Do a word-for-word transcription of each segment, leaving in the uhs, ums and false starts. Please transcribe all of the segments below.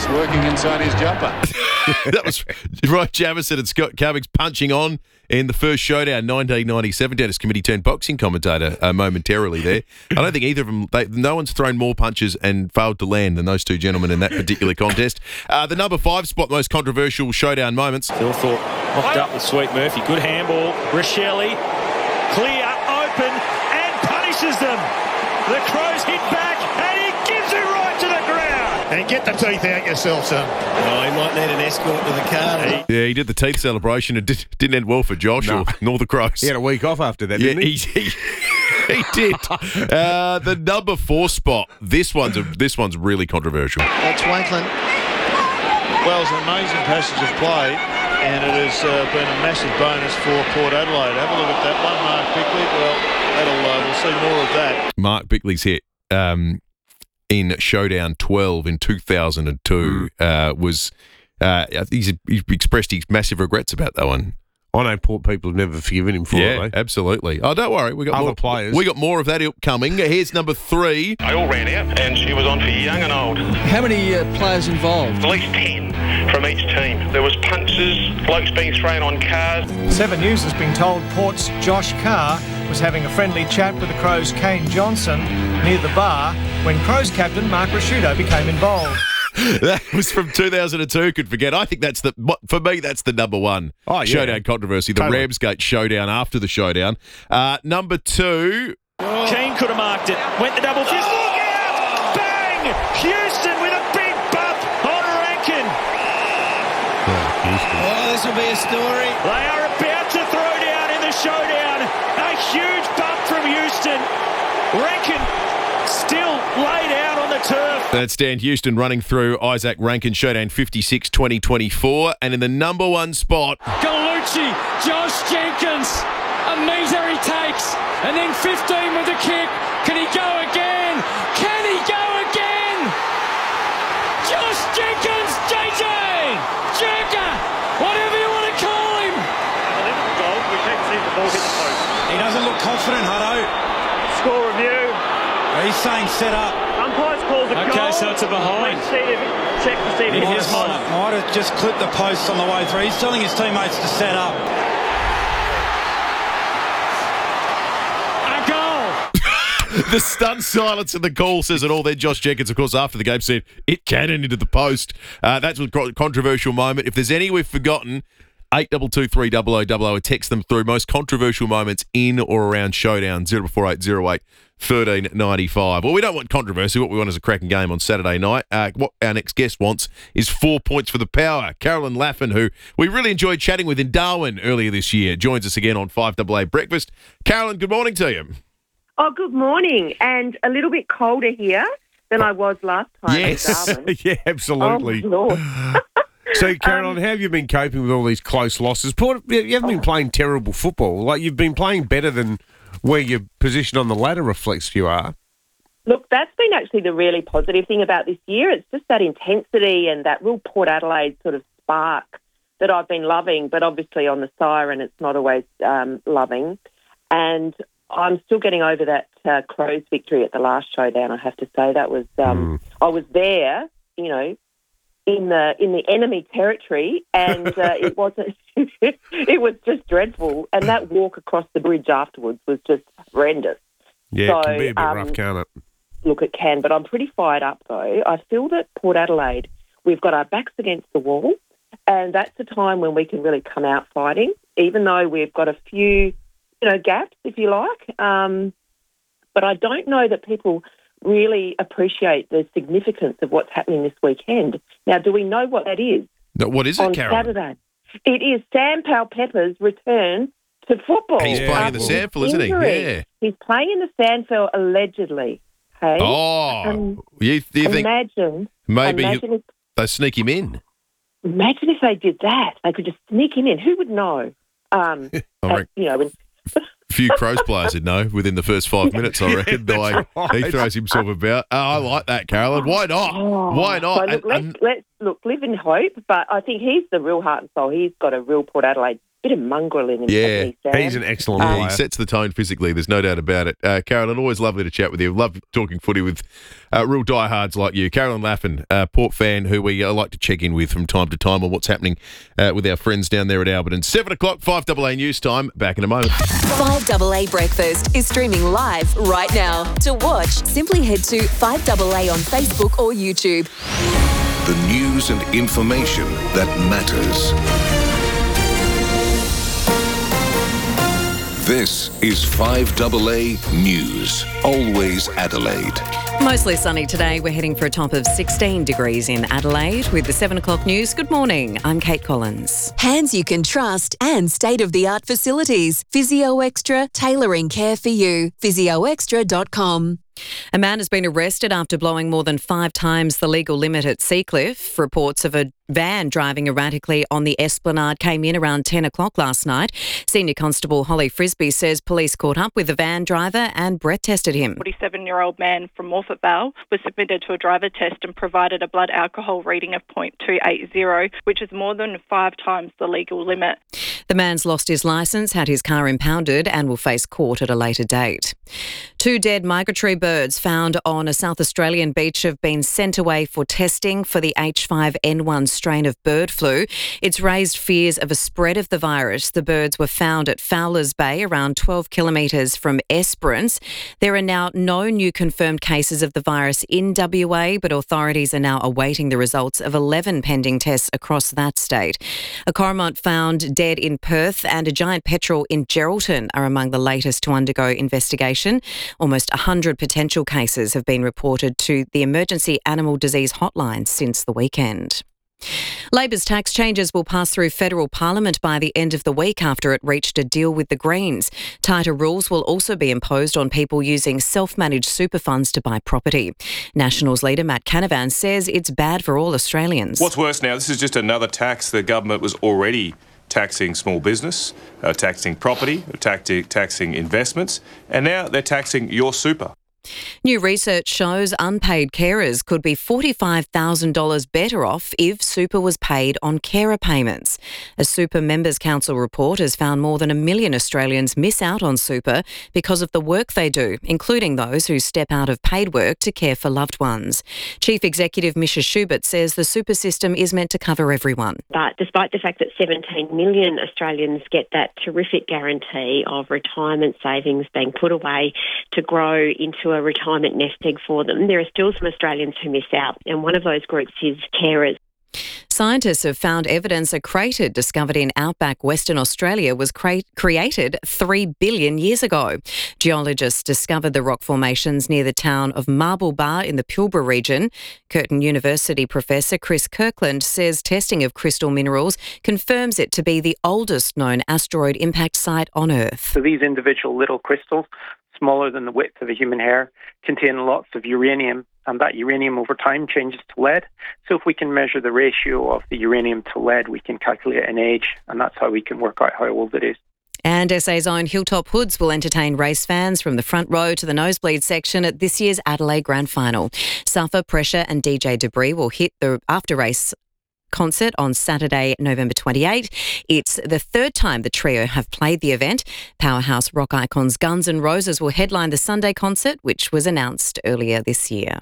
working inside his jumper. That was right, Jamison and Scott Cummings punching on in the first showdown, nineteen ninety-seven. Dennis Committee turned boxing commentator uh, momentarily there. I don't think either of them, they, no one's thrown more punches and failed to land than those two gentlemen in that particular contest. Uh, the number five spot, most controversial showdown moments. Phil Thorpe mocked up with Sweet Murphy. Good handball. Rochelle, clear, open, and punishes them. The Crows hit back, and he gives it right to the ground. And get the teeth out yourself, son. Oh, he might need an escort to the car. Yeah, he did the teeth celebration. It did, didn't end well for Josh No. or nor the Crows. He had a week off after that, Yeah, didn't he? he, he, he did. Uh, the number four spot. This one's a, this one's really controversial. That's Wanklyn. Well, it's an amazing passage of play, and it has uh, been a massive bonus for Port Adelaide. Have a look at that one, Mark Bickley. Well, that'll uh, we'll see more of that. Mark Bickley's hit um, in Showdown twelve in two thousand two uh, was uh, he's, he expressed his massive regrets about that one. I know Port people have never forgiven him for Yeah, it, though. absolutely. Oh, don't worry, we got Other more players. We got more of that coming. Here's number three. They all ran out, and she was on for young and old. How many uh, players involved? At least ten from each team. There was punches, blokes being thrown on cars. Seven News has been told Port's Josh Carr was having a friendly chat with the Crows' Kane Johnson near the bar when Crows captain Mark Rasciuto became involved. That was from two thousand two. Could forget. I think that's the for me. That's the number one Oh, yeah. showdown controversy. The Totally. Ramsgate showdown after the showdown. Uh, number two. Keane could have marked it. Went the double fist. Look out! Bang! Houston with a big bump on Rankin. Oh, this will be a story. They are about to throw down in the showdown. A huge bump from Houston. Rankin still laid out on the turf. That's Dan Houston running through Isaac Rankin showdown fifty-six twenty twenty-four, and in the number one spot. Galucci, Josh Jenkins, a metre he takes, and then fifteen with the kick. Can he go again? Can he go again? Josh Jenkins, J J, Jerker, whatever you want to call him. He doesn't look confident, Hutto. Score review. He's saying set up. Umpires called the goal. Okay, so it's a behind. Let's see if, check to see if He it might is have, mine. might have just clipped the posts on the way through. He's telling his teammates to set up. A goal. The stunned silence in the call says it all. Then Josh Jenkins, of course, after the game said it cannoned into the post. Uh, that's a co- controversial moment. If there's any we've forgotten, eight two two three double oh double oh, text them through. Most controversial moments in or around Showdown, zero four eight zero eight one three nine five. Well, we don't want controversy. What we want is a cracking game on Saturday night. Uh, what our next guest wants is four points for the Power. Carolyn Laffin, who we really enjoyed chatting with in Darwin earlier this year, joins us again on five A A Breakfast. Carolyn, good morning to you. Oh, good morning. And a little bit colder here than I was last time Yes. in Darwin. yeah, absolutely. Oh, Lord. So, Caroline, how have you been coping with all these close losses? Port, you haven't been playing terrible football. Like, you've been playing better than where your position on the ladder reflects you are. Look, that's been actually the really positive thing about this year. It's just that intensity and that real Port Adelaide sort of spark that I've been loving, but obviously on the siren it's not always um, loving. And I'm still getting over that uh, Crows victory at the last showdown, I have to say. That was, um, mm. I was there, you know, in the in the enemy territory, and uh, it wasn't. It was just dreadful, and that walk across the bridge afterwards was just horrendous. Yeah, so, it can be a bit um, rough, can't it? Look, it can, but I'm pretty fired up though. I feel that Port Adelaide, we've got our backs against the wall, and that's a time when we can really come out fighting, even though we've got a few, you know, gaps, if you like. Um, but I don't know that people really appreciate the significance of what's happening this weekend. Now, do we know what that is? No, what is it, on Carolyn? Saturday? It is Sam Powell-Pepper's return to football. He's playing in the Sandful, isn't he? Yeah. He's playing in the Sandful allegedly. Hey? Oh, um, you, do you think imagine, maybe imagine if, they sneak him in? Imagine if they did that. They could just sneak him in. Who would know? Um, I uh, you know, when, A few Crows players would know within the first five minutes, I reckon, the way right. he throws himself about. Oh, I like that, Carolyn. Why not? Oh, Why not? So look, And- let's, and- let's look, live in hope, but I think he's the real heart and soul. He's got a real Port Adelaide bit of mongrel in him. Yeah, hasn't he, Sam? He's an excellent Yeah, player. he sets the tone physically. There's no doubt about it. Uh, Carolyn, always lovely to chat with you. Love talking footy with uh, real diehards like you. Carolyn Laffin, uh, Port fan, who we uh, like to check in with from time to time on what's happening uh, with our friends down there at Alberton. Seven o'clock, five A A News time. Back in a moment. five A A Breakfast is streaming live right now. To watch, simply head to five A A on Facebook or YouTube. The news and information that matters. This is five A A News. Always Adelaide. Mostly sunny today. We're heading for a top of sixteen degrees in Adelaide with the seven o'clock news. Good morning. I'm Kate Collins. Hands you can trust and state-of-the-art facilities. Physio Extra, tailoring care for you. physio extra dot com. A man has been arrested after blowing more than five times the legal limit at Seacliff. Reports of a van driving erratically on the Esplanade came in around ten o'clock last night. Senior Constable Holly Frisbee says police caught up with the van driver and breath tested him. forty-seven-year-old man from Morphett Vale was submitted to a driver test and provided a blood alcohol reading of point two eight zero, which is more than five times the legal limit. The man's lost his licence, had his car impounded and will face court at a later date. Two dead migratory birds found on a South Australian beach have been sent away for testing for the H five N one strain of bird flu. It's raised fears of a spread of the virus. The birds were found at Fowler's Bay, around twelve kilometres from Esperance. There are now no new confirmed cases of the virus in W A, but authorities are now awaiting the results of eleven pending tests across that state. A cormorant found dead in Perth and a giant petrel in Geraldton are among the latest to undergo investigation. Almost one hundred potential cases have been reported to the Emergency Animal Disease Hotline since the weekend. Labor's tax changes will pass through federal parliament by the end of the week after it reached a deal with the Greens. Tighter rules will also be imposed on people using self-managed super funds to buy property. Nationals leader Matt Canavan says it's bad for all Australians. What's worse now, this is just another tax. The government was already taxing small business, uh, taxing property, taxing, taxing investments, and now they're taxing your super. New research shows unpaid carers could be forty-five thousand dollars better off if super was paid on carer payments. A Super Members Council report has found more than a million Australians miss out on super because of the work they do, including those who step out of paid work to care for loved ones. Chief Executive Misha Schubert says the super system is meant to cover everyone. But despite the fact that seventeen million Australians get that terrific guarantee of retirement savings being put away to grow into a retirement nest egg for them, there are still some Australians who miss out, and one of those groups is carers. Scientists have found evidence a crater discovered in outback Western Australia was cre- created three billion years ago. Geologists discovered the rock formations near the town of Marble Bar in the Pilbara region. Curtin University professor Chris Kirkland says testing of crystal minerals confirms it to be the oldest known asteroid impact site on Earth. So these individual little crystals, smaller than the width of a human hair, contain lots of uranium, and that uranium over time changes to lead. So if we can measure the ratio of the uranium to lead, we can calculate an age, and that's how we can work out how old it is. And S A's own Hilltop Hoods will entertain race fans from the front row to the nosebleed section at this year's Adelaide Grand Final. Suffer, Pressure and D J Debris will hit the after-race concert on Saturday, November twenty-eighth. It's the third time the trio have played the event. Powerhouse rock icons Guns N' Roses will headline the Sunday concert, which was announced earlier this year.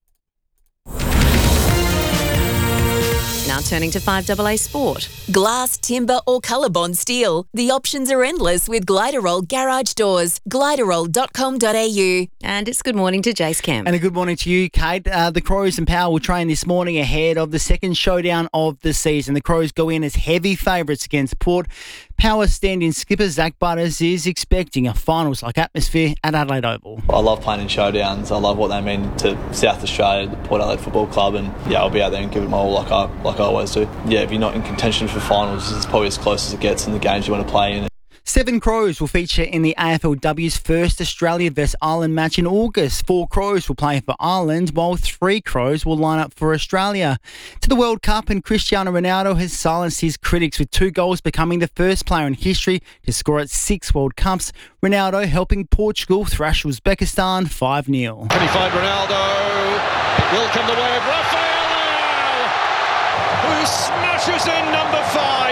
Now turning to five A A Sport. Glass, timber or ColourBond steel. The options are endless with Gliderol Garage Doors. gliderol dot com dot a u. And it's good morning to Jace Kemp. And a good morning to you, Kate. Uh, the Crows and Power will train this morning ahead of the second showdown of the season. The Crows go in as heavy favourites against Port. Power stand-in skipper Zach Butters is expecting a finals-like atmosphere at Adelaide Oval. I love playing in showdowns. I love what they mean to South Australia, the Port Adelaide Football Club, and yeah, I'll be out there and give it my all like I like I always do. Yeah, if you're not in contention for finals, this is probably as close as it gets in the games you want to play in. Seven Crows will feature in the A F L W's first Australia versus Ireland match in August. Four Crows will play for Ireland, while three Crows will line up for Australia. To the World Cup, and Cristiano Ronaldo has silenced his critics with two goals, becoming the first player in history to score at six World Cups. Ronaldo helping Portugal thrash Uzbekistan five nil. Can he find Ronaldo? It will come the way of Rafael, who smashes in number five.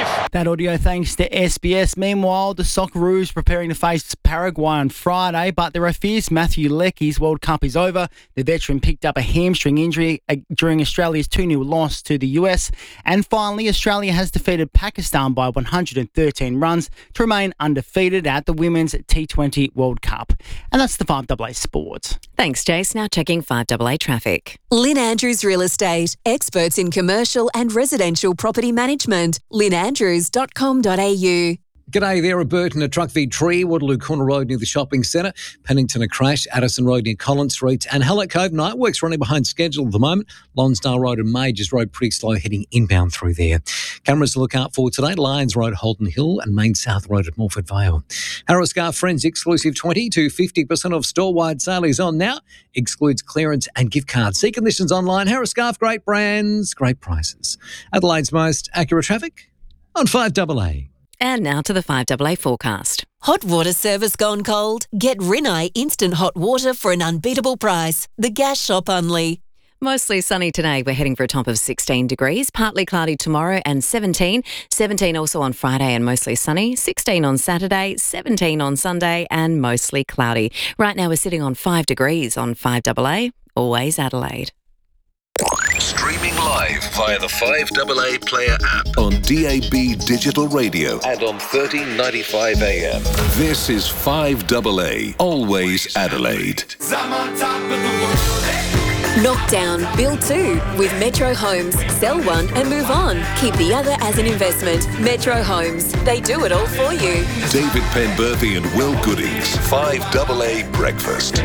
S. That audio thanks to S B S. Meanwhile, the Socceroos preparing to face Paraguay on Friday, but there are fears Matthew Leckie's World Cup is over. The veteran picked up a hamstring injury during Australia's two nil loss to the U S. And finally, Australia has defeated Pakistan by one hundred thirteen runs to remain undefeated at the Women's T twenty World Cup. And that's the five A A Sports. Thanks, Jace. Now checking five A A traffic. Lynn Andrews Real Estate, experts in commercial and residential property management. lynn andrews dot com dot a u. G'day there, a Burton, a truck v tree, Waterloo Corner Road near the shopping centre, Pennington a crash, Addison Road near Collins Street, and Hallett Cove night works running behind schedule at the moment. Lonsdale Road and Majors Road pretty slow heading inbound through there. Cameras to look out for today, Lyons Road, Holden Hill and Main South Road at Morford Vale. Harris Scarf Friends exclusive twenty to fifty percent off store-wide sale is on now, excludes clearance and gift cards. See conditions online, Harris Scarf, great brands, great prices. Adelaide's most accurate traffic on five A A. And now to the five A A forecast. Hot water service gone cold? Get Rinnai instant hot water for an unbeatable price. The gas shop only. Mostly sunny today. We're heading for a top of sixteen degrees. Partly cloudy tomorrow and seventeen. seventeen also on Friday and mostly sunny. sixteen on Saturday, seventeen on Sunday and mostly cloudy. Right now we're sitting on five degrees on five A A. Always Adelaide. Streaming live via the five A A Player app on D A B Digital Radio and on thirteen ninety-five A M. This is five A A, always Adelaide. Knock down, build two with Metro Homes. Sell one and move on. Keep the other as an investment. Metro Homes. They do it all for you. David Penberthy and Will Goodings. five A A Breakfast.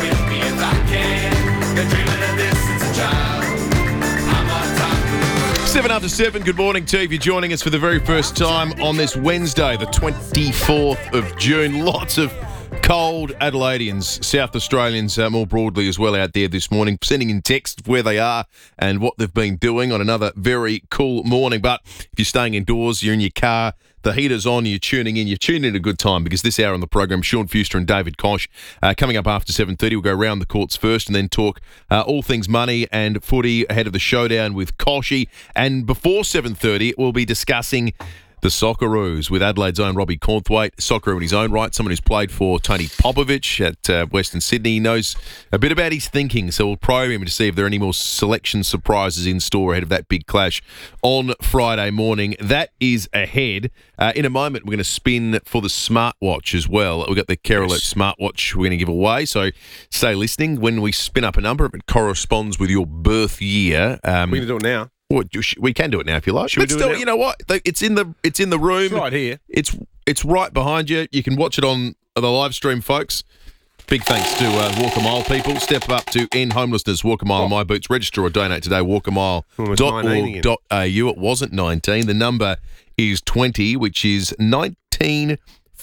Seven after seven, good morning to you if you're joining us for the very first time on this Wednesday, the twenty-fourth of June. Lots of cold Adelaideans, South Australians uh, more broadly as well out there this morning, sending in text where they are and what they've been doing on another very cool morning. But if you're staying indoors, you're in your car, the heater's on, you're tuning in, you're tuning in at a good time because this hour on the program, Sean Fuster and David Koch, uh, coming up after seven thirty, we'll go round the courts first and then talk uh, all things money and footy ahead of the showdown with Koshy. And before seven thirty, we'll be discussing the Socceroos with Adelaide's own Robbie Cornthwaite, Socceroo in his own right, someone who's played for Tony Popovich at uh, Western Sydney. He knows a bit about his thinking, so we'll probe him to see if there are any more selection surprises in store ahead of that big clash on Friday morning. That is ahead. Uh, in a moment, we're going to spin for the smartwatch as well. We've got the Care Alert smartwatch we're going to give away, so stay listening. When we spin up a number, if it corresponds with your birth year. Um, we're going to do it now. Well, we can do it now if you like. Should but we do still, it now? You know what? It's in the it's in the room. It's right here. It's it's right behind you. You can watch it on the live stream, folks. Big thanks to uh, Walk a Mile people. Step up to end homelessness. Walk a Mile on My Boots. Register or donate today. walk a mile dot org dot a u. It wasn't nineteen. The number is twenty, which is nineteen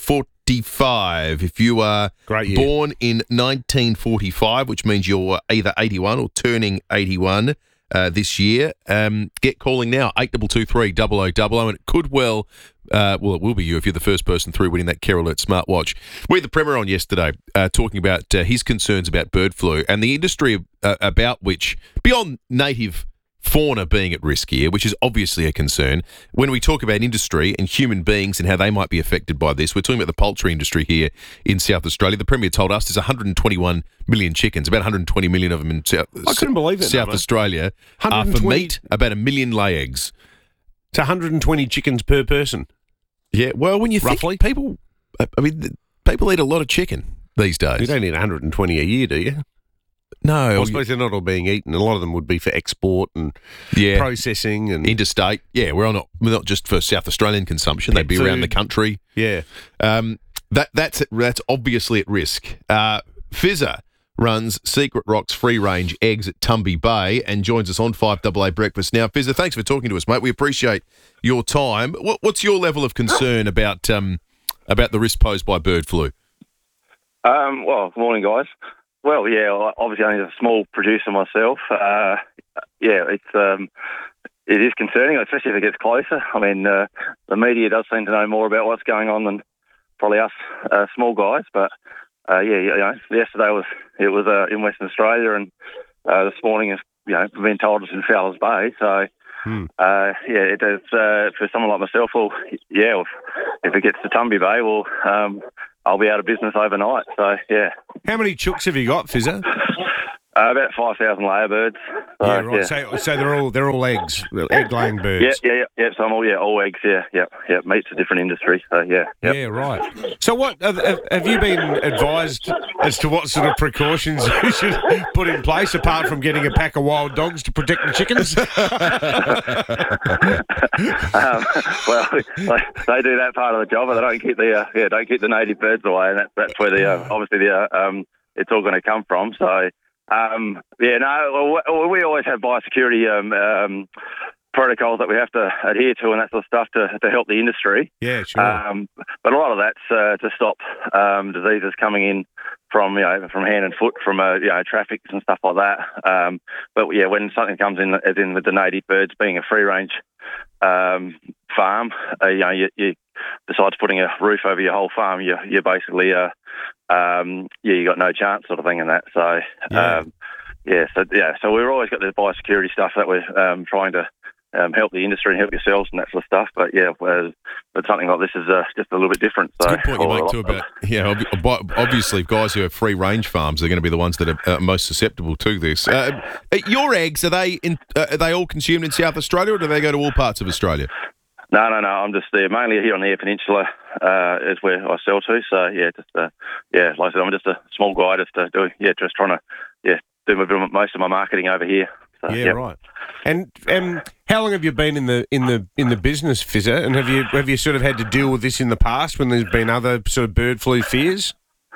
forty-five. If you are born in nineteen forty-five, which means you're either eighty-one or turning eighty-one. Uh, this year, um, get calling now, eight two two three, double oh double oh, and it could well, uh, well, it will be you if you're the first person through winning that Care Alert smartwatch. We had the Premier on yesterday uh, talking about uh, his concerns about bird flu and the industry uh, about which, beyond native fauna being at risk here, which is obviously a concern. When we talk about industry and human beings and how they might be affected by this, we're talking about the poultry industry here in South Australia. The Premier told us there's one hundred twenty-one million chickens, about one hundred twenty million of them in South, I couldn't believe it, South no, Australia are for meat, about a million lay eggs. It's one hundred twenty chickens per person. Yeah, well, when you Roughly. think people, I mean, people eat a lot of chicken these days. You don't eat one hundred twenty a year, do you? No. Well, I suppose they're not all being eaten. A lot of them would be for export and yeah. processing and interstate. Yeah, we're not we're not just for South Australian consumption. They'd be food. around the country. Yeah, um, that that's that's obviously at risk. Uh, Fizzer runs Secret Rock's free range eggs at Tumby Bay and joins us on five A A Breakfast now. Fizzer, thanks for talking to us, mate. We appreciate your time. What, what's your level of concern about um, about the risk posed by bird flu? Um, well, good morning, guys. Well, yeah, obviously only a small producer myself. Uh, yeah, it's um, it is concerning, especially if it gets closer. I mean, uh, the media does seem to know more about what's going on than probably us uh, small guys. But uh, yeah, you know, yesterday was it was uh, in Western Australia, and uh, this morning, is, you know, we've been told it's in Fowler's Bay. So Hmm. uh, yeah, it is, uh, for someone like myself, well, yeah, if, if it gets to Tumby Bay, well, um, I'll be out of business overnight. So, yeah. How many chooks have you got, Fizzer? Uh, about five thousand layer birds. So, yeah, right. Yeah. So, so they're all they're all eggs, egg-laying birds. Yeah, yeah, yeah, yeah. So I'm all yeah, all eggs. Yeah, yeah, yeah. Meat's a different industry. So yeah, yep. Yeah, right. So what have, have you been advised as to what sort of precautions you should put in place apart from getting a pack of wild dogs to protect the chickens? um, well, they, they do that part of the job, but they don't keep the uh, yeah don't keep the native birds away, and that's that's where the uh, obviously the uh, um it's all going to come from. So. Um, yeah, no, well, we always have biosecurity um, um, protocols that we have to adhere to and that sort of stuff to, to help the industry. Yeah, sure. Um, but a lot of that's uh, to stop um, diseases coming in from you know from hand and foot, from uh, you know traffic and stuff like that. Um, but yeah, when something comes in, as in with the native birds being a free range um, farm, uh, you know, you, you besides putting a roof over your whole farm, you you basically uh, um, yeah, you got no chance sort of thing in that. So yeah, um, yeah, so yeah, so we've always got the biosecurity stuff that we're um, trying to. Um, help the industry and help yourselves and that sort of stuff. But yeah, whereas, but something like this is uh, just a little bit different. So, it's a good point you make too about, yeah, ob- obviously guys who have free range farms are going to be the ones that are uh, most susceptible to this. Uh, your eggs, are they in, uh, are they all consumed in South Australia or do they go to all parts of Australia? No, no, no. I'm just there mainly here on the Eyre Peninsula uh, is where I sell to. So yeah, just uh, yeah, like I said, I'm just a small guy, just uh, doing yeah, just trying to yeah do my, most of my marketing over here. So, yeah, yep. right. And um, how long have you been in the in the in the business, Fizzer? And have you have you sort of had to deal with this in the past when there's been other sort of bird flu fears?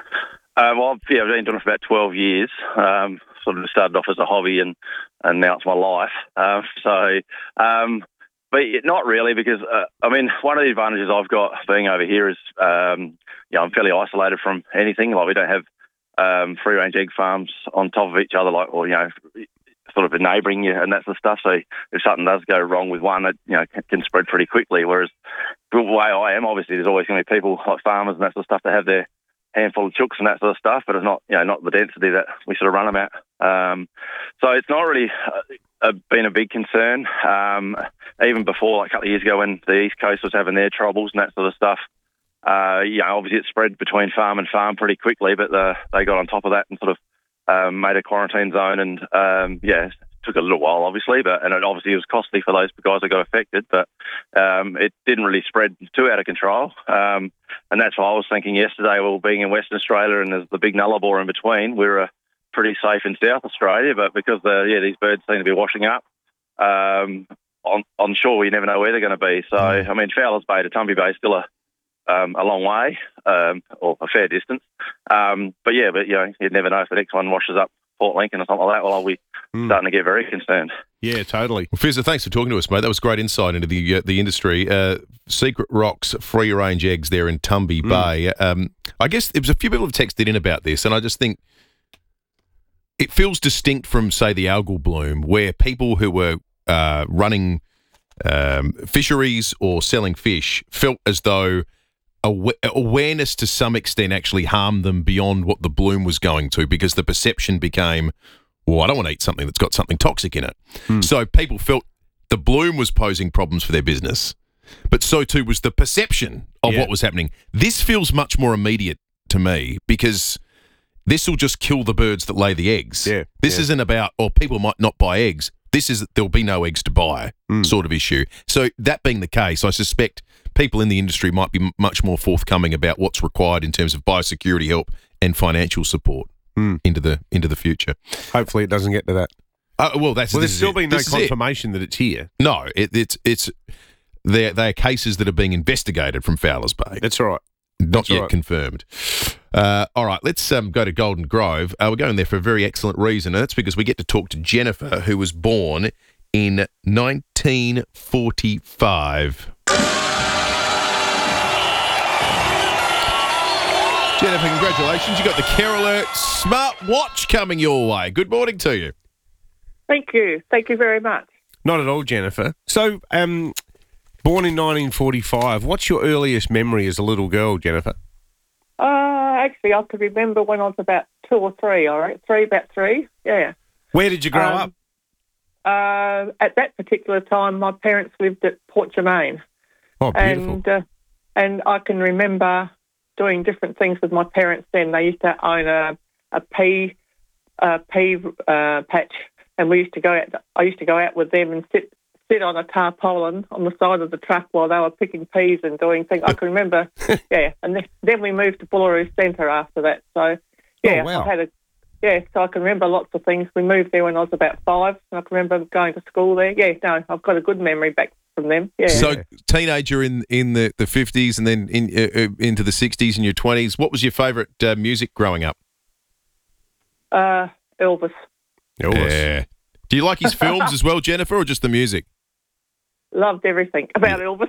Uh, well, I've, yeah, I've been doing it for about twelve years. Um, sort of started off as a hobby, and, and now it's my life. Uh, so, um, but not really, because uh, I mean, one of the advantages I've got being over here is, um, you know, I'm fairly isolated from anything. Like we don't have um, free range egg farms on top of each other, like or you know. sort of neighbouring you and that sort of stuff. So if something does go wrong with one, it you know can, can spread pretty quickly. Whereas the way I am, obviously, there's always going to be people like farmers and that sort of stuff that have their handful of chooks and that sort of stuff, but it's not you know not the density that we sort of run them at. Um, so it's not really uh, been a big concern. Um, even before, like a couple of years ago, when the East Coast was having their troubles and that sort of stuff. Uh, you know, obviously it spread between farm and farm pretty quickly, but the, they got on top of that and sort of Um, made a quarantine zone, and um, yeah, it took a little while, obviously, but and it obviously was costly for those guys that got affected, but um, it didn't really spread too out of control, um, and that's why I was thinking yesterday. Well, being in Western Australia and there's the big Nullarbor in between, we were uh, pretty safe in South Australia, but because the yeah these birds seem to be washing up um, on on shore, you never know where they're going to be. So I mean, Fowler's Bay to Tumby Bay is still a Um, a long way, um, or a fair distance. Um, but yeah, but you know, you'd never know if the next one washes up Port Lincoln or something like that. Well, I'll be mm. starting to get very concerned. Yeah, totally. Well, Fizzer, thanks for talking to us, mate. That was great insight into the uh, the industry. Uh, Secret Rocks free range eggs there in Tumby mm. Bay. Um, I guess there was a few people have texted in about this, and I just think it feels distinct from, say, the algal bloom, where people who were uh, running um, fisheries or selling fish felt as though awareness to some extent actually harmed them beyond what the bloom was going to, because the perception became, well, I don't want to eat something that's got something toxic in it. Hmm. So people felt the bloom was posing problems for their business, but so too was the perception of yeah. what was happening. This feels much more immediate to me, because this will just kill the birds that lay the eggs. Yeah. This yeah. isn't about, or people might not buy eggs. This is there'll be no eggs to buy mm. sort of issue. So that being the case, I suspect people in the industry might be much more forthcoming about what's required in terms of biosecurity help and financial support mm. into the into the future. Hopefully, it doesn't get to that. Uh, well, that's well. There's still it. been no this confirmation that it's here. No, it, it's it's they they are cases that are being investigated from Fowler's Bay. That's right. Not That's yet right. confirmed. Uh, all right, let's um, go to Golden Grove. Uh, we're going there for a very excellent reason, and that's because we get to talk to Jennifer, who was born in nineteen forty-five. Jennifer, congratulations. You got the Care Alert smart watch coming your way. Good morning to you. Thank you. Thank you very much. Not at all, Jennifer. So, um, born in nineteen forty-five, what's your earliest memory as a little girl, Jennifer? Uh, actually, I can remember when I was about two or three, all right? Three, about three, yeah. Where did you grow um, up? uh, at that particular time, my parents lived at Port Germain. Oh, beautiful. And, uh, and I can remember doing different things with my parents then. They used to own a, a pea, a pea uh, patch, and we used to go out. I used to go out with them and sit sit on a tarpaulin on the side of the truck while they were picking peas and doing things. I can remember, yeah. And then, then we moved to Bullaroo Centre after that. So, yeah, oh, wow. I had a yeah. So I can remember lots of things. We moved there when I was about five, and I can remember going to school there. Yeah, no, I've got a good memory back from them. Yeah. So, teenager in in the the fifties, and then in uh, into the sixties and your twenties. What was your favourite uh, music growing up? Uh, Elvis. Elvis. Yeah. Do you like his films as well, Jennifer, or just the music? Loved everything about Elvis.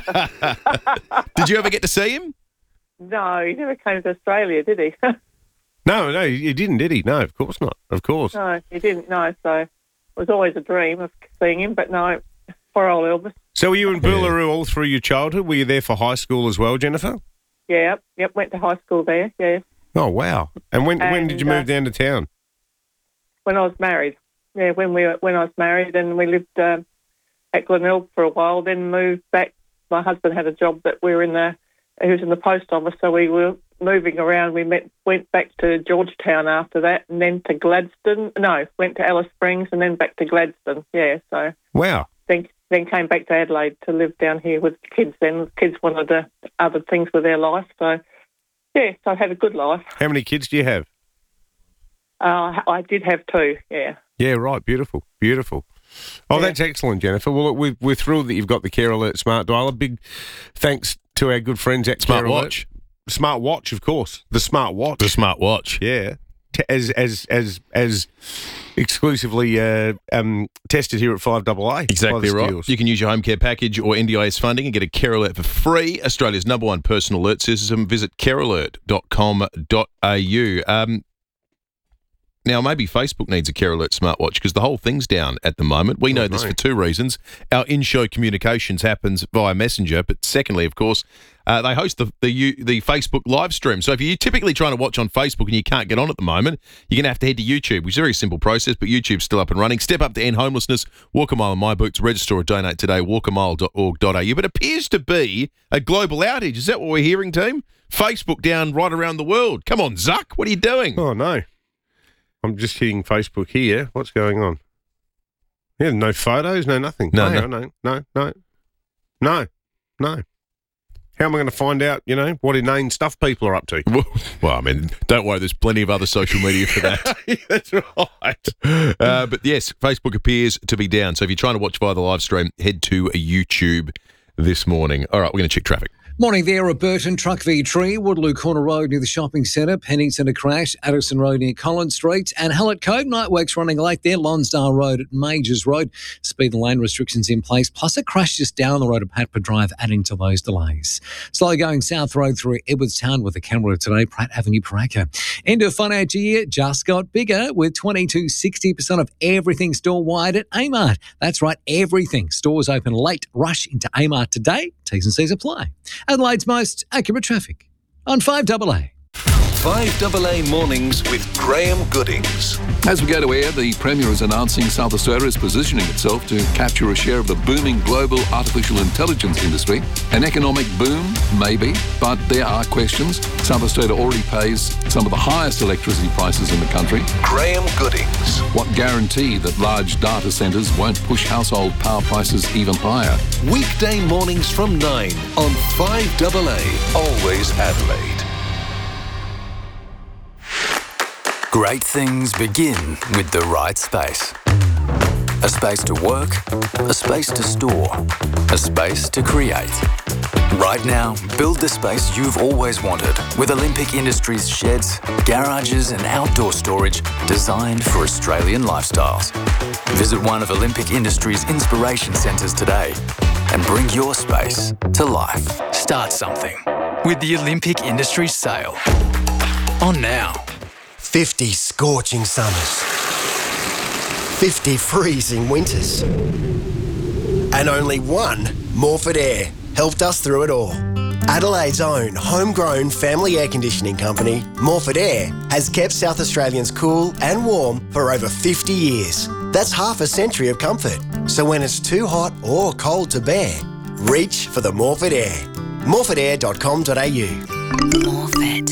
Yeah. Did you ever get to see him? No, he never came to Australia, did he? No, no, he didn't, did he? No, of course not. Of course. No, he didn't, no. So it was always a dream of seeing him, but no, poor old Elvis. So were you in Boolaroo all through your childhood? Were you there for high school as well, Jennifer? Yeah, yep, went to high school there, yeah. Oh, wow. And when and, when did you move uh, down to town? When I was married. Yeah, when we were, when I was married, and we lived um, at Glenelg for a while, then moved back. My husband had a job that we were in the, he was in the post office, so we were moving around. We met, went back to Georgetown after that, and then to Gladstone. No, went to Alice Springs, and then back to Gladstone. Yeah, so. Wow. Then, then came back to Adelaide to live down here with the kids. Then kids wanted uh, other things with their life, so yeah, so I had a good life. How many kids do you have? Uh, I did have two, yeah. Yeah, right. Beautiful. Beautiful. Oh, Yeah. that's excellent, Jennifer. Well, look, we're, we're thrilled that you've got the Care Alert Smart Dial. A big thanks to our good friends at Smart Care Alert. Watch. Smart Watch, of course. The Smart Watch. The Smart Watch. Yeah. T- As as as as exclusively uh, um, tested here at five double A. Exactly right. You can use your home care package or N D I S funding and get a Care Alert for free. Australia's number one personal alert system. Visit care alert dot com dot a u. Um, now, maybe Facebook needs a Care Alert smartwatch because the whole thing's down at the moment. We know Oh, this no. for two reasons. Our in-show communications happens via Messenger, but secondly, of course, uh, they host the, the you- the Facebook live stream. So if you're typically trying to watch on Facebook and you can't get on at the moment, you're going to have to head to YouTube, which is a very simple process, but YouTube's still up and running. Step up to end homelessness, walk a mile in my boots, register or donate today, walk a mile dot org dot a u. But it appears to be a global outage. Is that what we're hearing, team? Facebook down right around the world. Come on, Zuck, what are you doing? Oh, no. I'm just hitting Facebook here. What's going on? Yeah, no photos, no nothing. No, no, no. no, no, no, no, no. How am I going to find out, you know, what inane stuff people are up to? Well, well, I mean, don't worry, there's plenty of other social media for that. That's right. Uh, but yes, Facebook appears to be down. So if you're trying to watch via the live stream, head to YouTube this morning. All right, we're going to check traffic. Morning there, a Burton Truck v Tree, Waterloo Corner Road near the shopping centre, Pennington a crash, Addison Road near Collins Street, and Hallett Cove night works running late there, Lonsdale Road at Majors Road, speed and lane restrictions in place, plus a crash just down the road at Patpa Drive adding to those delays. Slowly going South Road through Edwardstown with a camera today, Pratt Avenue, Paraka. End of financial year just got bigger with twenty-two sixty percent of everything store-wide at Amart. That's right, everything. Stores open late. Rush into Amart today. T's and C's apply. Adelaide's most accurate traffic on five double A. five double A Mornings with Graham Goodings. As we go to air, the Premier is announcing South Australia is positioning itself to capture a share of the booming global artificial intelligence industry. An economic boom, maybe, but there are questions. South Australia already pays some of the highest electricity prices in the country. Graham Goodings. What guarantee that large data centres won't push household power prices even higher? Weekday mornings from nine on five double A. Always Adelaide. Great things begin with the right space. A space to work, a space to store, a space to create. Right now, build the space you've always wanted with Olympic Industries sheds, garages and outdoor storage designed for Australian lifestyles. Visit one of Olympic Industries' inspiration centres today and bring your space to life. Start something with the Olympic Industries sale. On now. fifty scorching summers, fifty freezing winters, and only one Morford Air helped us through it all. Adelaide's own homegrown family air conditioning company, Morford Air, has kept South Australians cool and warm for over fifty years. That's half a century of comfort. So when it's too hot or cold to bear, reach for the Morford Air. morford air dot com dot a u. Morford.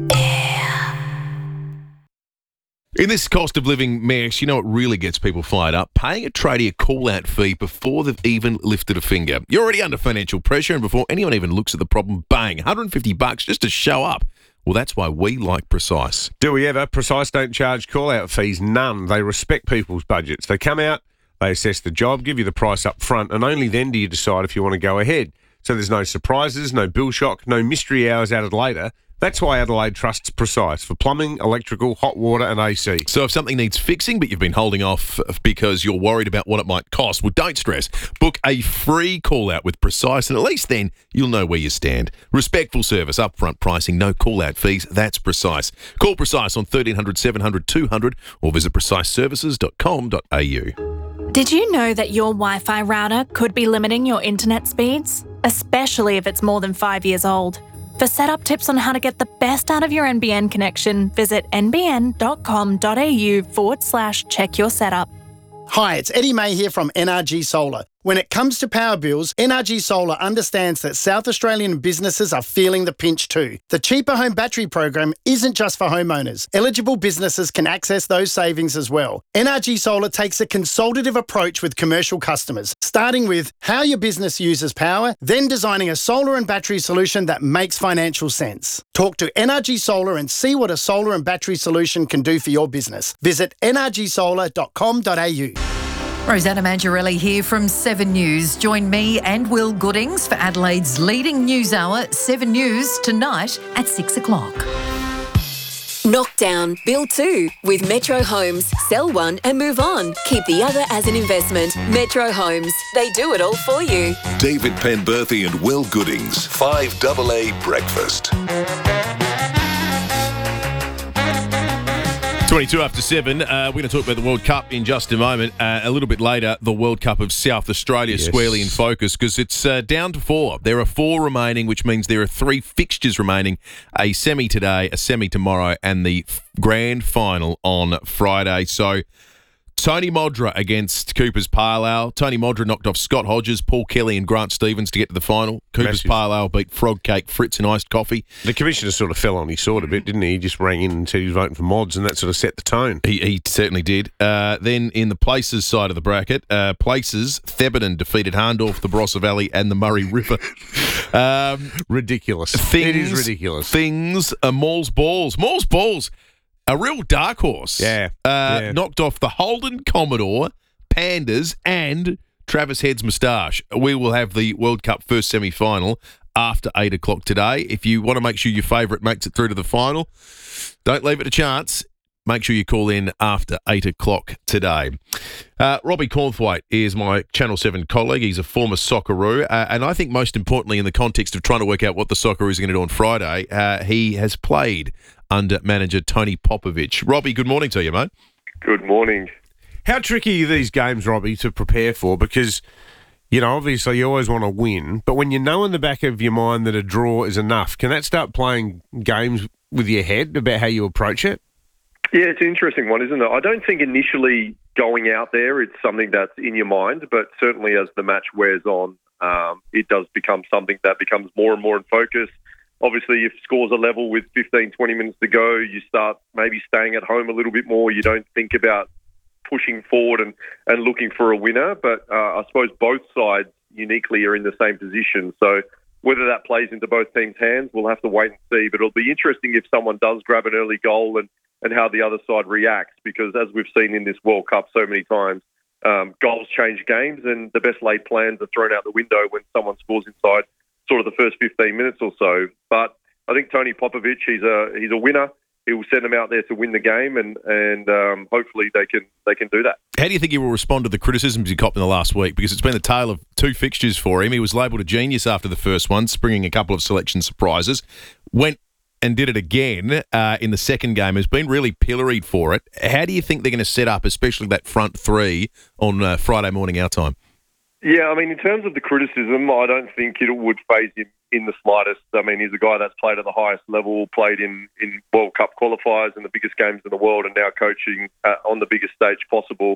In this cost of living mess, you know what really gets people fired up? Paying a tradie a call-out fee before they've even lifted a finger. You're already under financial pressure, and before anyone even looks at the problem, bang, one hundred fifty bucks just to show up. Well, that's why we like Precise. Do we ever? Precise don't charge call-out fees, none. They respect people's budgets. They come out, they assess the job, give you the price up front, and only then do you decide if you want to go ahead. So there's no surprises, no bill shock, no mystery hours added later. That's why Adelaide trusts Precise for plumbing, electrical, hot water and A C. So if something needs fixing but you've been holding off because you're worried about what it might cost, well, don't stress. Book a free call-out with Precise, and at least then you'll know where you stand. Respectful service, upfront pricing, no call-out fees. That's Precise. Call Precise on thirteen hundred, seven hundred, two hundred or visit precise services dot com dot a u. Did you know that your Wi-Fi router could be limiting your internet speeds? Especially if it's more than five years old. For setup tips on how to get the best out of your N B N connection, visit nbn.com.au forward slash check your setup. Hi, it's Eddie May here from N R G Solar. When it comes to power bills, N R G Solar understands that South Australian businesses are feeling the pinch too. The Cheaper Home Battery program isn't just for homeowners. Eligible businesses can access those savings as well. N R G Solar takes a consultative approach with commercial customers, starting with how your business uses power, then designing a solar and battery solution that makes financial sense. Talk to N R G Solar and see what a solar and battery solution can do for your business. Visit n r g solar dot com dot a u. Rosanna Mangiarelli here from Seven News. Join me and Will Goodings for Adelaide's leading news hour, Seven News, tonight at six o'clock. Knock down, build two with Metro Homes. Sell one and move on. Keep the other as an investment. Metro Homes. They do it all for you. David Penberthy and Will Goodings. five double A Breakfast. twenty-two after seven. Uh, we're going to talk about the World Cup in just a moment. Uh, a little bit later, the World Cup of South Australia Yes. squarely in focus because it's uh, down to four. There are four remaining, which means there are three fixtures remaining. A semi today, a semi tomorrow, and the f- grand final on Friday. So Tony Modra against Cooper's Parlour. Tony Modra knocked off Scott Hodges, Paul Kelly and Grant Stevens to get to the final. Cooper's Massive. Parlour beat Frog Cake, Fritz and Iced Coffee. The commissioner sort of fell on his sword a bit, didn't he? He just rang in and said he was voting for mods, and that sort of set the tone. He, he certainly did. Uh, then in the Places side of the bracket, uh, Places, Thebarton defeated Harndorf, the Barossa Valley and the Murray River. Um, ridiculous. Things, it is ridiculous. Things, uh, Maul's Balls. Maul's Balls, a real dark horse. Yeah. Uh, yeah. Knocked off the Holden Commodore, Pandas and Travis Head's Moustache. We will have the World Cup first semi-final after eight o'clock today. If you want to make sure your favourite makes it through to the final, don't leave it a chance. Make sure you call in after eight o'clock today. Uh, Robbie Cornthwaite is my Channel seven colleague. He's a former Socceroo. Uh, and I think most importantly, in the context of trying to work out what the Socceroos are going to do on Friday, uh, he has played under manager Tony Popovich. Robbie, good morning to you, mate. Good morning. How tricky are these games, Robbie, to prepare for? Because, you know, obviously you always want to win, but when you know in the back of your mind that a draw is enough, can that start playing games with your head about how you approach it? Yeah, it's an interesting one, isn't it? I don't think initially going out there it's something that's in your mind, but certainly as the match wears on, um, it does become something that becomes more and more in focus. Obviously, if scores are level with fifteen, twenty minutes to go, you start maybe staying at home a little bit more. You don't think about pushing forward and, and looking for a winner. But uh, I suppose both sides uniquely are in the same position. So whether that plays into both teams' hands, we'll have to wait and see. But it'll be interesting if someone does grab an early goal and, and how the other side reacts. Because as we've seen in this World Cup so many times, um, goals change games and the best laid plans are thrown out the window when someone scores inside sort of the first fifteen minutes or so. But I think Tony Popovich, he's a he's a winner. He will send them out there to win the game, and and um, hopefully they can they can do that. How do you think he will respond to the criticisms he copped in the last week? Because it's been the tale of two fixtures for him. He was labelled a genius after the first one, springing a couple of selection surprises. Went and did it again uh, in the second game. Has been really pilloried for it. How do you think they're going to set up, especially that front three on uh, Friday morning our time? Yeah, I mean, in terms of the criticism, I don't think it would faze him in the slightest. I mean, he's a guy that's played at the highest level, played in, in World Cup qualifiers and the biggest games in the world, and now coaching uh, on the biggest stage possible.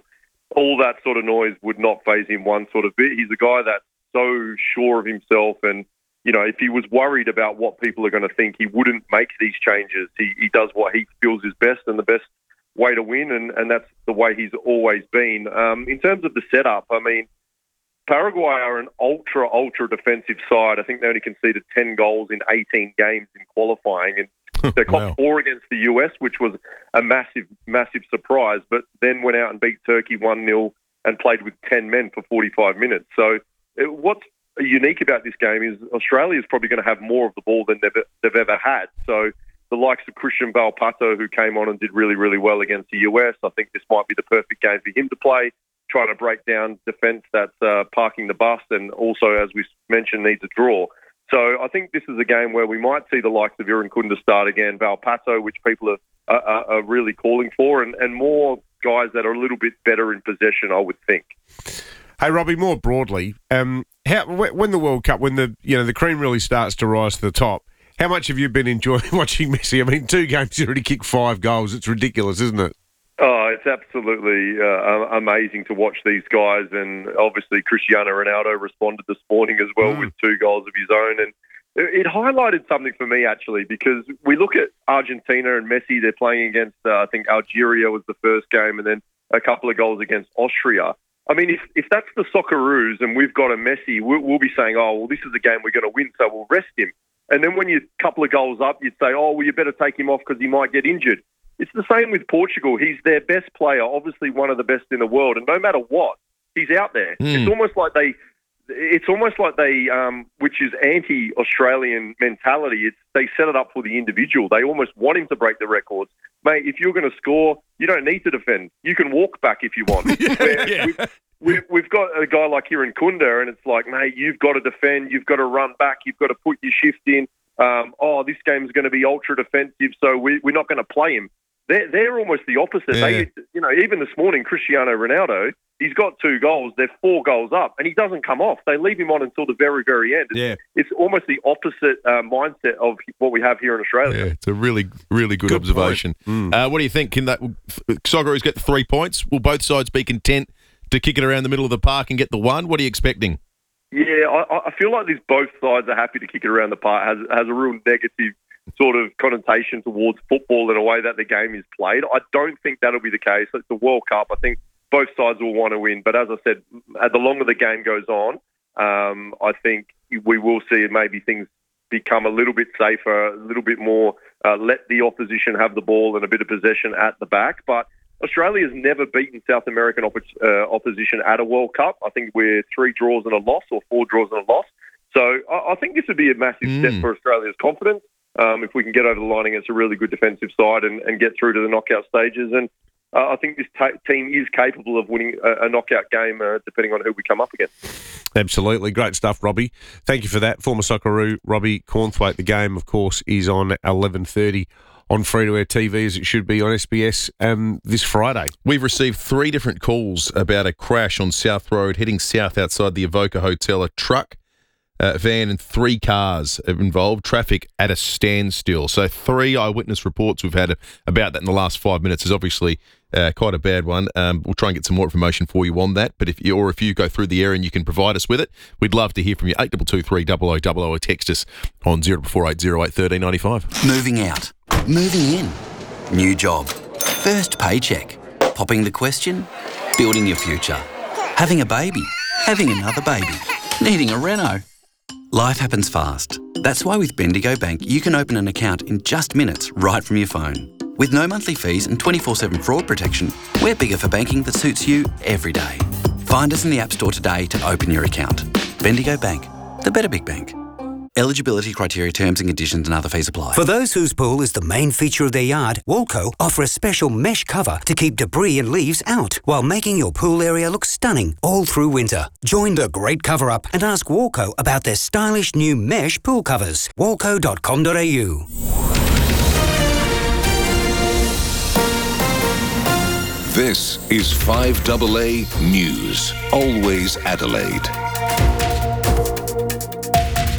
all that sort of noise would not faze him one sort of bit. He's a guy that's so sure of himself, and you know, if he was worried about what people are going to think, he wouldn't make these changes. He, he does what he feels is best and the best way to win, and, and that's the way he's always been. Um, in terms of the setup, I mean, Paraguay are an ultra, ultra defensive side. I think they only conceded ten goals in eighteen games in qualifying, and they caught wow. four against the U S, which was a massive, massive surprise, but then went out and beat Turkey one nil and played with ten men for forty-five minutes. So it, what's unique about this game is Australia is probably going to have more of the ball than they've, they've ever had. So the likes of Christian Valpato, who came on and did really, really well against the U S, I think this might be the perfect game for him to play, trying to break down defence that's uh, parking the bus and also, as we mentioned, needs a draw. So I think this is a game where we might see the likes of Irankunda start again, Valpato, which people are, are, are really calling for, and, and more guys that are a little bit better in possession, I would think. Hey, Robbie, more broadly, um, how, when the World Cup, when the you know the cream really starts to rise to the top, how much have you been enjoying watching Messi? I mean, two games, he's already kicked five goals. It's ridiculous, isn't it? Oh, it's absolutely uh, amazing to watch these guys, and obviously Cristiano Ronaldo responded this morning as well mm. with two goals of his own, and it highlighted something for me actually, because we look at Argentina and Messi, they're playing against, uh, I think Algeria was the first game, and then a couple of goals against Austria. I mean, if, if that's the Socceroos and we've got a Messi, we'll, we'll be saying, oh, well, this is a game we're going to win, so we'll rest him. And then when you're a couple of goals up, you'd say, oh, well, you better take him off because he might get injured. It's the same with Portugal. He's their best player, obviously one of the best in the world, and no matter what, he's out there. Mm. It's almost like they, it's almost like they, um, which is anti-Australian mentality. It's they set it up for the individual. They almost want him to break the records. Mate, if you're going to score, you don't need to defend. You can walk back if you want. yeah, yeah. We've, we've, we've got a guy like Irankunda, and it's like, mate, you've got to defend. You've got to run back. You've got to put your shift in. Um, oh, this game's going to be ultra defensive, so we, we're not going to play him. They're, they're almost the opposite. Yeah. They, you know, even this morning, Cristiano Ronaldo, he's got two goals. They're four goals up, and he doesn't come off. They leave him on until the very, very end. It's, yeah. it's almost the opposite uh, mindset of what we have here in Australia. Yeah, it's a really, really good, good observation. Mm. Uh, what do you think? Can that Socceroos get the three points? Will both sides be content to kick it around the middle of the park and get the one? What are you expecting? Yeah, I, I feel like these both sides are happy to kick it around the park. Has has a real negative sort of connotation towards football in a way that the game is played. I don't think that'll be the case. It's the World Cup. I think both sides will want to win. But as I said, the longer the game goes on, um, I think we will see maybe things become a little bit safer, a little bit more, uh, let the opposition have the ball and a bit of possession at the back. But Australia's never beaten South American op- uh, opposition at a World Cup. I think we're three draws and a loss, or four draws and a loss. So I, I think this would be a massive mm. step for Australia's confidence. Um, if we can get over the line against a really good defensive side and, and get through to the knockout stages. And uh, I think this ta- team is capable of winning a, a knockout game uh, depending on who we come up against. Absolutely. Great stuff, Robbie. Thank you for that. Former Socceroo, Robbie Cornthwaite. The game, of course, is on eleven thirty on free-to-air T V, as it should be on S B S um, this Friday. We've received three different calls about a crash on South Road heading south outside the Evoca Hotel. A truck, Uh, van and three cars involved, traffic at a standstill. So three eyewitness reports we've had about that in the last five minutes is obviously uh, quite a bad one. Um, we'll try and get some more information for you on that. But if you, or if you go through the area and you can provide us with it, we'd love to hear from you. eight two two three, double oh double oh, or text us on zero four eight zero eight one three nine five. Moving out. Moving in. New job. First paycheck. Popping the question. Building your future. Having a baby. Having another baby. Needing a reno. Life happens fast. That's why with Bendigo Bank, you can open an account in just minutes right from your phone. With no monthly fees and twenty-four seven fraud protection, we're bigger for banking that suits you every day. Find us in the App Store today to open your account. Bendigo Bank, the better big bank. Eligibility criteria, terms and conditions and other fees apply. For those whose pool is the main feature of their yard, Walco offer a special mesh cover to keep debris and leaves out while making your pool area look stunning all through winter. Join the great cover-up and ask Walco about their stylish new mesh pool covers. walco dot com dot a u. This is five A A News. Always Adelaide.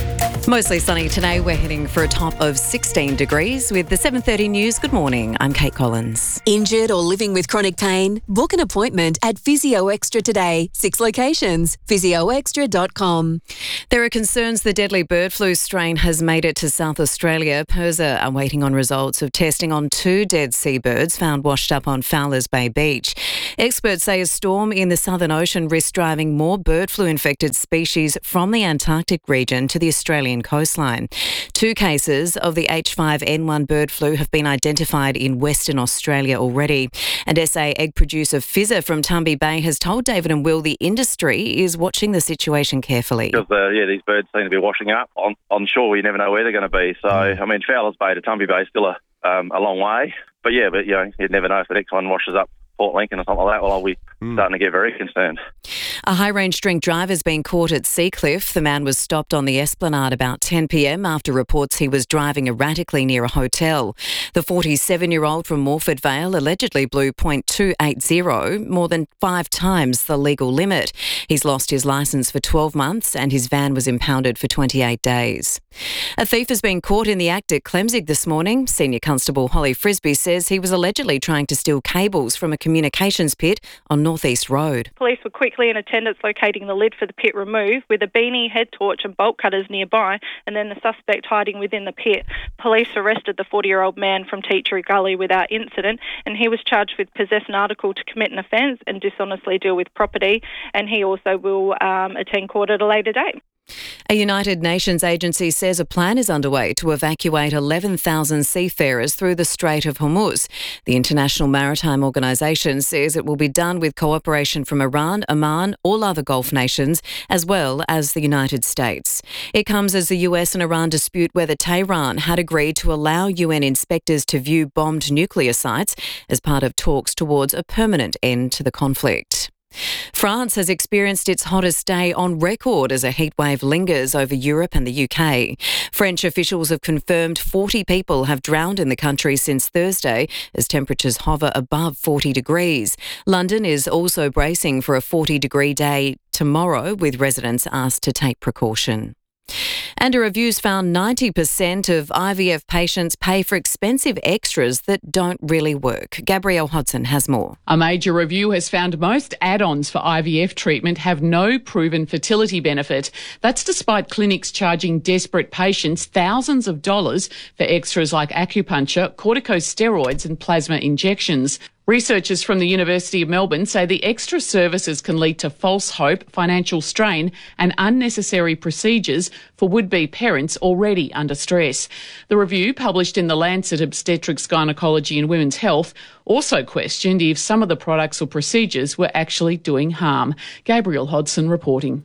Mostly sunny today. We're heading for a top of sixteen degrees with the seven thirty news. Good morning. I'm Kate Collins. Injured or living with chronic pain? Book an appointment at Physio Extra today. Six locations. physio extra dot com. There are concerns the deadly bird flu strain has made it to South Australia. PIRSA are waiting on results of testing on two dead seabirds found washed up on Fowlers Bay Beach. Experts say a storm in the Southern Ocean risks driving more bird flu infected species from the Antarctic region to the Australian coastline. Two cases of the H five N one bird flu have been identified in Western Australia already. And S A egg producer Fizzer from Tumby Bay has told David and Will the industry is watching the situation carefully. Because, uh, yeah, these birds seem to be washing up. On, on shore, you never know where they're going to be. So, I mean, Fowlers Bay to Tumby Bay is still a, um, a long way. But, yeah, but you know, you'd never know if the next one washes up Port Lincoln or something like that. Well, I'll be mm. starting to get very concerned. A high-range drink driver's been caught at Seacliff. The man was stopped on the Esplanade about ten p.m. after reports he was driving erratically near a hotel. The forty-seven-year-old from Morford Vale allegedly blew point two eight zero, more than five times the legal limit. He's lost his licence for twelve months and his van was impounded for twenty-eight days. A thief has been caught in the act at Clemzig this morning. Senior Constable Holly Frisbee says he was allegedly trying to steal cables from a communications pit on North East Road. Police were quickly in attendance locating the lid for the pit removed with a beanie, head torch and bolt cutters nearby, and then the suspect hiding within the pit. Police arrested the forty-year-old man from Teachery Gully without incident, and he was charged with possess an article to commit an offence and dishonestly deal with property, and he also will um, attend court at a later date. A United Nations agency says a plan is underway to evacuate eleven thousand seafarers through the Strait of Hormuz. The International Maritime Organisation says it will be done with cooperation from Iran, Oman, all other Gulf nations, as well as the United States. It comes as the U S and Iran dispute whether Tehran had agreed to allow U N inspectors to view bombed nuclear sites as part of talks towards a permanent end to the conflict. France has experienced its hottest day on record as a heatwave lingers over Europe and the U K. French officials have confirmed forty people have drowned in the country since Thursday as temperatures hover above forty degrees. London is also bracing for a forty degree day tomorrow, with residents asked to take precaution. And a review's found ninety percent of I V F patients pay for expensive extras that don't really work. Gabrielle Hodson has more. A major review has found most add-ons for I V F treatment have no proven fertility benefit. That's despite clinics charging desperate patients thousands of dollars for extras like acupuncture, corticosteroids and plasma injections. Researchers from the University of Melbourne say the extra services can lead to false hope, financial strain and unnecessary procedures for would-be parents already under stress. The review, published in The Lancet Obstetrics, Gynecology and Women's Health, also questioned if some of the products or procedures were actually doing harm. Gabrielle Hodson reporting.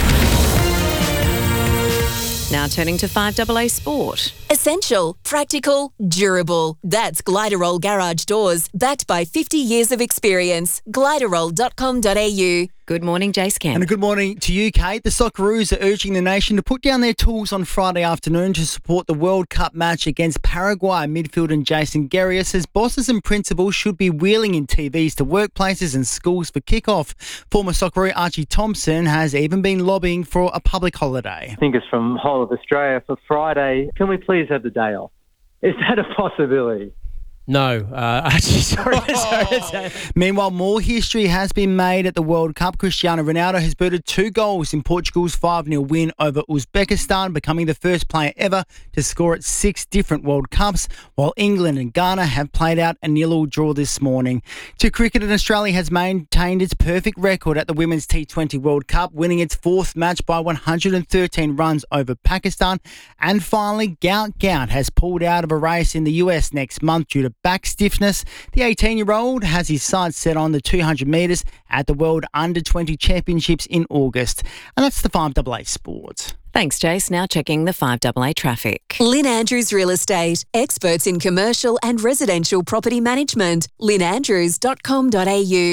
Now turning to five A A Sport. Essential, practical, durable. That's Gliderol Garage Doors, backed by fifty years of experience. gliderol dot com dot a u. Good morning, Jace Kemp. And a good morning to you, Kate. The Socceroos are urging the nation to put down their tools on Friday afternoon to support the World Cup match against Paraguay. Midfielder Jason Guerrier says bosses and principals should be wheeling in T Vs to workplaces and schools for kickoff. Former Socceroo Archie Thompson has even been lobbying for a public holiday. I think it's from whole of Australia for Friday. Can we please have the day off? Is that a possibility? No, uh, actually, sorry, sorry to say. Meanwhile, more history has been made at the World Cup. Cristiano Ronaldo has booted two goals in Portugal's five nil win over Uzbekistan, becoming the first player ever to score at six different World Cups, while England and Ghana have played out a nil-all draw this morning. To cricket, and Australia has maintained its perfect record at the Women's T twenty World Cup, winning its fourth match by one hundred thirteen runs over Pakistan. And finally, Gout Gout has pulled out of a race in the U S next month due to back stiffness. The eighteen-year-old has his sights set on the two hundred metres at the World Under twenty Championships in August. And that's the five A A Sports. Thanks, Jace. Now checking the five A A traffic. Lynn Andrews Real Estate, experts in commercial and residential property management. lynn andrews dot com dot a u.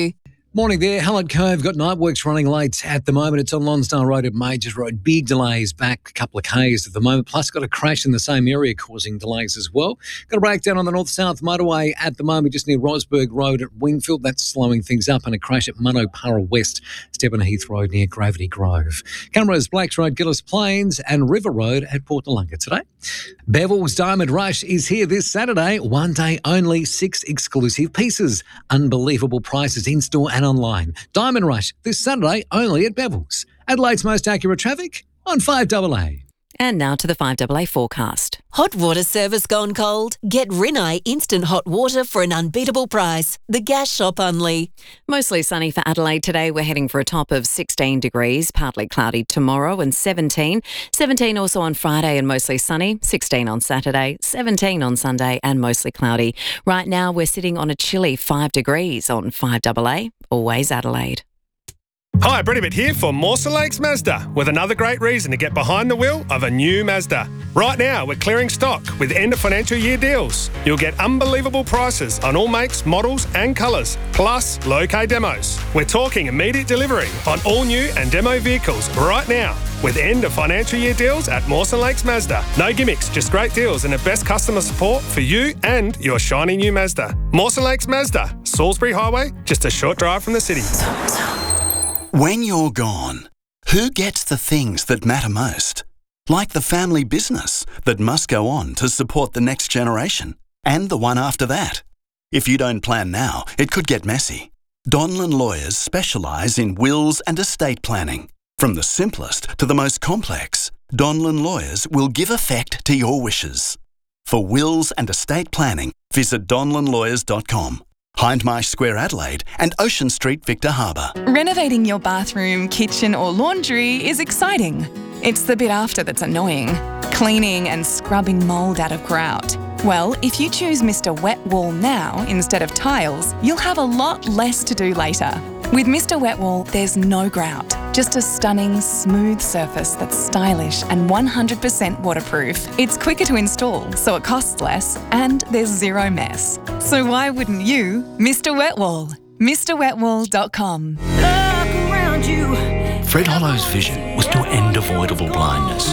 Morning there, Hallett Cove got night works running late at the moment. It's on Lonsdale Road at Majors Road. Big delays back a couple of Ks at the moment, plus got a crash in the same area causing delays as well. Got a breakdown on the north-south motorway at the moment just near Rosberg Road at Wingfield. That's slowing things up, and a crash at Munopara West, Stebbin Heath Road near Gravity Grove. Camrose Blacks Road, Gillis Plains and River Road at Port Noarlunga today. Bevil's Diamond Rush is here this Saturday. One day only, six exclusive pieces. Unbelievable prices in-store and online. Diamond Rush this Saturday only at Bevil's. Adelaide's most accurate traffic on five double A. And now to the five double A forecast. Hot water service gone cold? Get Rinnai instant hot water for an unbeatable price. The gas shop only. Mostly sunny for Adelaide today. We're heading for a top of sixteen degrees, partly cloudy tomorrow and seventeen. seventeen also on Friday and mostly sunny. sixteen on Saturday, seventeen on Sunday and mostly cloudy. Right now we're sitting on a chilly five degrees on five double A. Always Adelaide. Hi, Brett Ibbott here for Mawson Lakes Mazda with another great reason to get behind the wheel of a new Mazda. Right now, we're clearing stock with end of financial year deals. You'll get unbelievable prices on all makes, models and colours, plus low-K demos. We're talking immediate delivery on all new and demo vehicles right now with end of financial year deals at Mawson Lakes Mazda. No gimmicks, just great deals and the best customer support for you and your shiny new Mazda. Mawson Lakes Mazda, Salisbury Highway, just a short drive from the city. When you're gone, who gets the things that matter most? Like the family business that must go on to support the next generation and the one after that. If you don't plan now, it could get messy. Donlan Lawyers specialise in wills and estate planning. From the simplest to the most complex, Donlan Lawyers will give effect to your wishes. For wills and estate planning, visit donlan lawyers dot com. Hindmarsh Square, Adelaide, and Ocean Street, Victor Harbour. Renovating your bathroom, kitchen or laundry is exciting. It's the bit after that's annoying. Cleaning and scrubbing mould out of grout. Well, if you choose Mister Wet Wall now instead of tiles, you'll have a lot less to do later. With Mister Wet Wall, there's no grout, just a stunning, smooth surface that's stylish and one hundred percent waterproof. It's quicker to install, so it costs less, and there's zero mess. So why wouldn't you? Mister Wet Wall. Mr Wet Wall dot com. Fred Hollow's vision was to end avoidable blindness.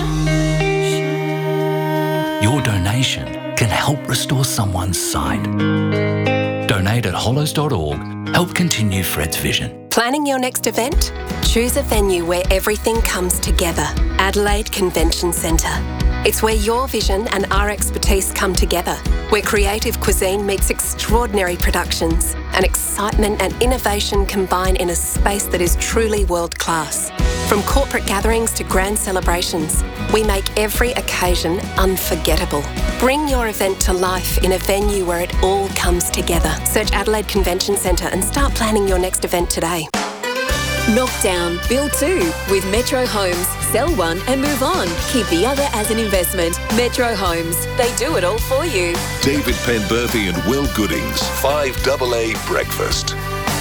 Your donation can help restore someone's sight. Donate at hollows dot org. Help continue Fred's vision. Planning your next event? Choose a venue where everything comes together. Adelaide Convention Centre. It's where your vision and our expertise come together, where creative cuisine meets extraordinary productions, and excitement and innovation combine in a space that is truly world-class. From corporate gatherings to grand celebrations, we make every occasion unforgettable. Bring your event to life in a venue where it all comes together. Search Adelaide Convention Centre and start planning your next event today. Knock down, build two with Metro Homes. Sell one and move on. Keep the other as an investment. Metro Homes. They do it all for you. David Penberthy and Will Goodings. five double A Breakfast.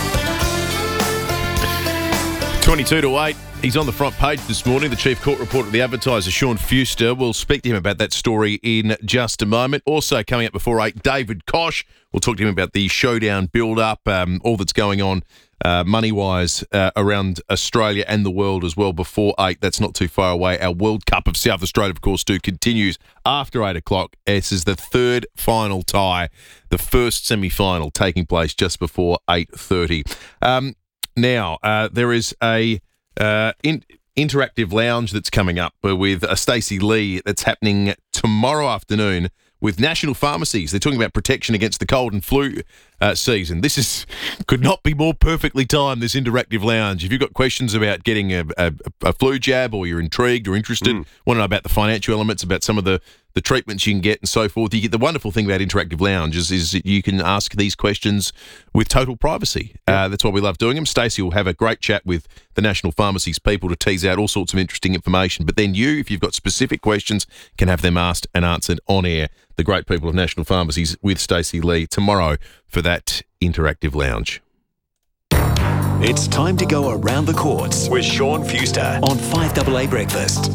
twenty-two to eight. He's on the front page this morning. The chief court reporter at the Advertiser, Sean Fuster. We'll speak to him about that story in just a moment. Also coming up before eight, David Koch. We'll talk to him about the showdown build-up, um, all that's going on uh, money-wise uh, around Australia and the world as well before eight. That's not too far away. Our World Cup of South Australia, of course, too, continues after eight o'clock. This is the third final tie, the first semi-final taking place just before eight thirty. Um, now, uh, there is a... Uh, in, interactive lounge that's coming up with uh, Stacey Lee that's happening tomorrow afternoon with National Pharmacies. They're talking about protection against the cold and flu uh, season. This is could not be more perfectly timed, this interactive lounge. If you've got questions about getting a, a, a flu jab or you're intrigued or interested, mm. want to know about the financial elements, about some of the, the treatments you can get and so forth, you get the wonderful thing about interactive lounge is, is that you can ask these questions with total privacy. Yeah. Uh, that's why we love doing them. Stacey will have a great chat with the National Pharmacies people to tease out all sorts of interesting information. But then you, if you've got specific questions, can have them asked and answered on air. The great people of National Pharmacies with Stacey Lee tomorrow for that interactive lounge. It's time to go around the courts with Sean Fuster on five double A Breakfast.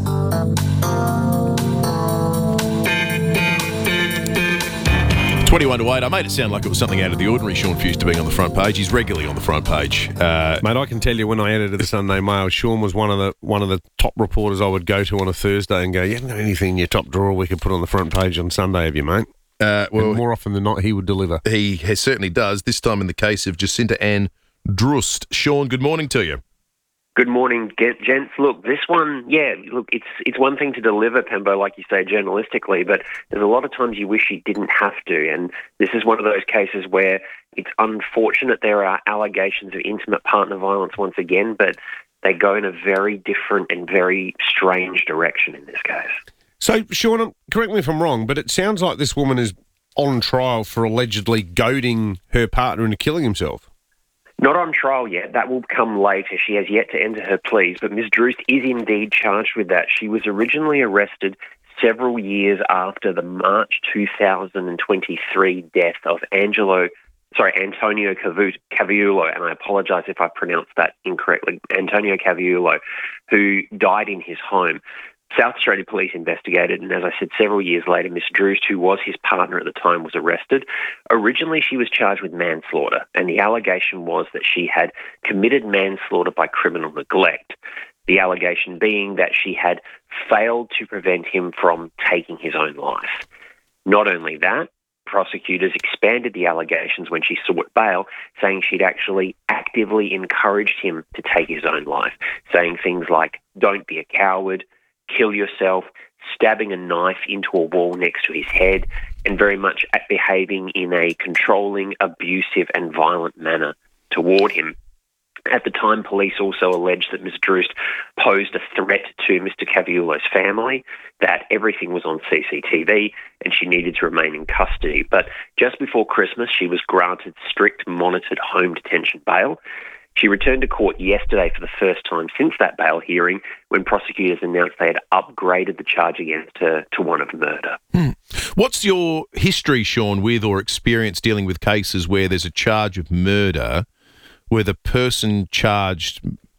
twenty-one to eight. I made it sound like it was something out of the ordinary, Sean Fewster to being on the front page. He's regularly on the front page. Uh, Mate, I can tell you when I edited the Sunday Mail, Sean was one of the one of the top reporters I would go to on a Thursday and go, you haven't got anything in your top drawer we could put on the front page on Sunday, have you, mate? Uh, well, and more often than not, he would deliver. He has, certainly does, this time in the case of Jacinta Ann Drust. Sean, good morning to you. Good morning, gents. Look, this one, yeah, look, it's it's one thing to deliver, Pembo, like you say, journalistically, but there's a lot of times you wish you didn't have to, and this is one of those cases where it's unfortunate there are allegations of intimate partner violence once again, but they go in a very different and very strange direction in this case. So, Sean, correct me if I'm wrong, but it sounds like this woman is on trial for allegedly goading her partner into killing himself. Not on trial yet. That will come later. She has yet to enter her pleas, but Miz Drust is indeed charged with that. She was originally arrested several years after the March two thousand twenty-three death of Angelo, sorry, Antonio Caviulo, and I apologise if I pronounced that incorrectly, Antonio Caviulo, who died in his home. South Australia Police investigated, and as I said, several years later, Miss Drust, who was his partner at the time, was arrested. Originally, she was charged with manslaughter, and the allegation was that she had committed manslaughter by criminal neglect. The allegation being that she had failed to prevent him from taking his own life. Not only that, prosecutors expanded the allegations when she sought bail, saying she'd actually actively encouraged him to take his own life, saying things like, "Don't be a coward," "kill yourself," stabbing a knife into a wall next to his head, and very much at behaving in a controlling, abusive and violent manner toward him. At the time, police also alleged that Miz Drust posed a threat to Mister Caviulo's family, that everything was on C C T V and she needed to remain in custody. But just before Christmas, she was granted strict monitored home detention bail. She returned to court yesterday for the first time since that bail hearing, when prosecutors announced they had upgraded the charge against her to one of murder. Hmm. What's your history, Sean, with or experience dealing with cases where there's a charge of murder where the person charged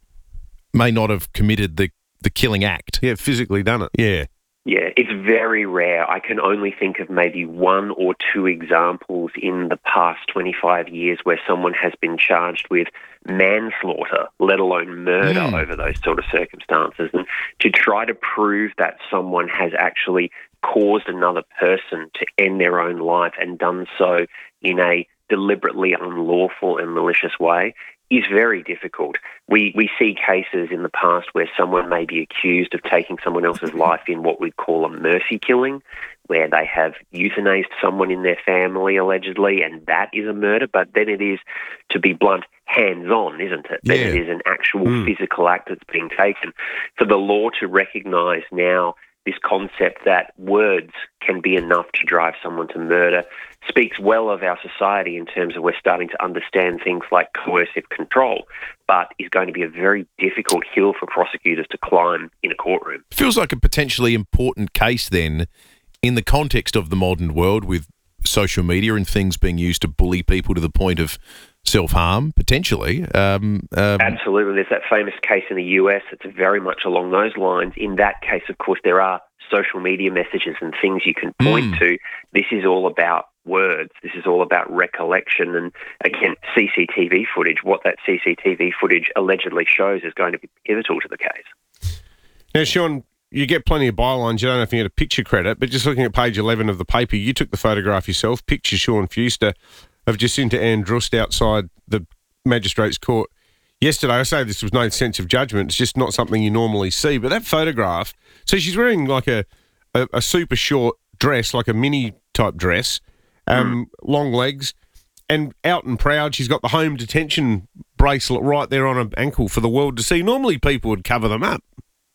may not have committed the, the killing act? Yeah, physically done it. Yeah. Yeah, it's very rare. I can only think of maybe one or two examples in the past twenty-five years where someone has been charged with manslaughter, let alone murder, mm. over those sort of circumstances. And to try to prove that someone has actually caused another person to end their own life and done so in a deliberately unlawful and malicious way is very difficult. We we see cases in the past where someone may be accused of taking someone else's life in what we'd call a mercy killing, where they have euthanized someone in their family, allegedly, and that is a murder. But then it is, to be blunt, hands-on, isn't it? Yeah. Then it is an actual Mm. physical act that's being taken. For the law to recognise now this concept that words can be enough to drive someone to murder speaks well of our society in terms of we're starting to understand things like coercive control, but is going to be a very difficult hill for prosecutors to climb in a courtroom. Feels like a potentially important case then in the context of the modern world, with social media and things being used to bully people to the point of self-harm, potentially. Um, um, Absolutely. There's that famous case in the U S that's very much along those lines. In that case, of course, there are social media messages and things you can point Mm. to. This is all about words. This is all about recollection. And again, C C T V footage, what that C C T V footage allegedly shows is going to be pivotal to the case. Now, Sean, you get plenty of bylines. You don't have to get a picture credit, but just looking at page eleven of the paper, you took the photograph yourself. Picture Sean Fewster of Jacinta Ann Drust outside the Magistrates Court yesterday. I say this was no sense of judgment. It's just not something you normally see. But that photograph, so she's wearing like a, a, a super short dress, like a mini type dress, um, mm. long legs, and out and proud. She's got the home detention bracelet right there on her ankle for the world to see. Normally people would cover them up.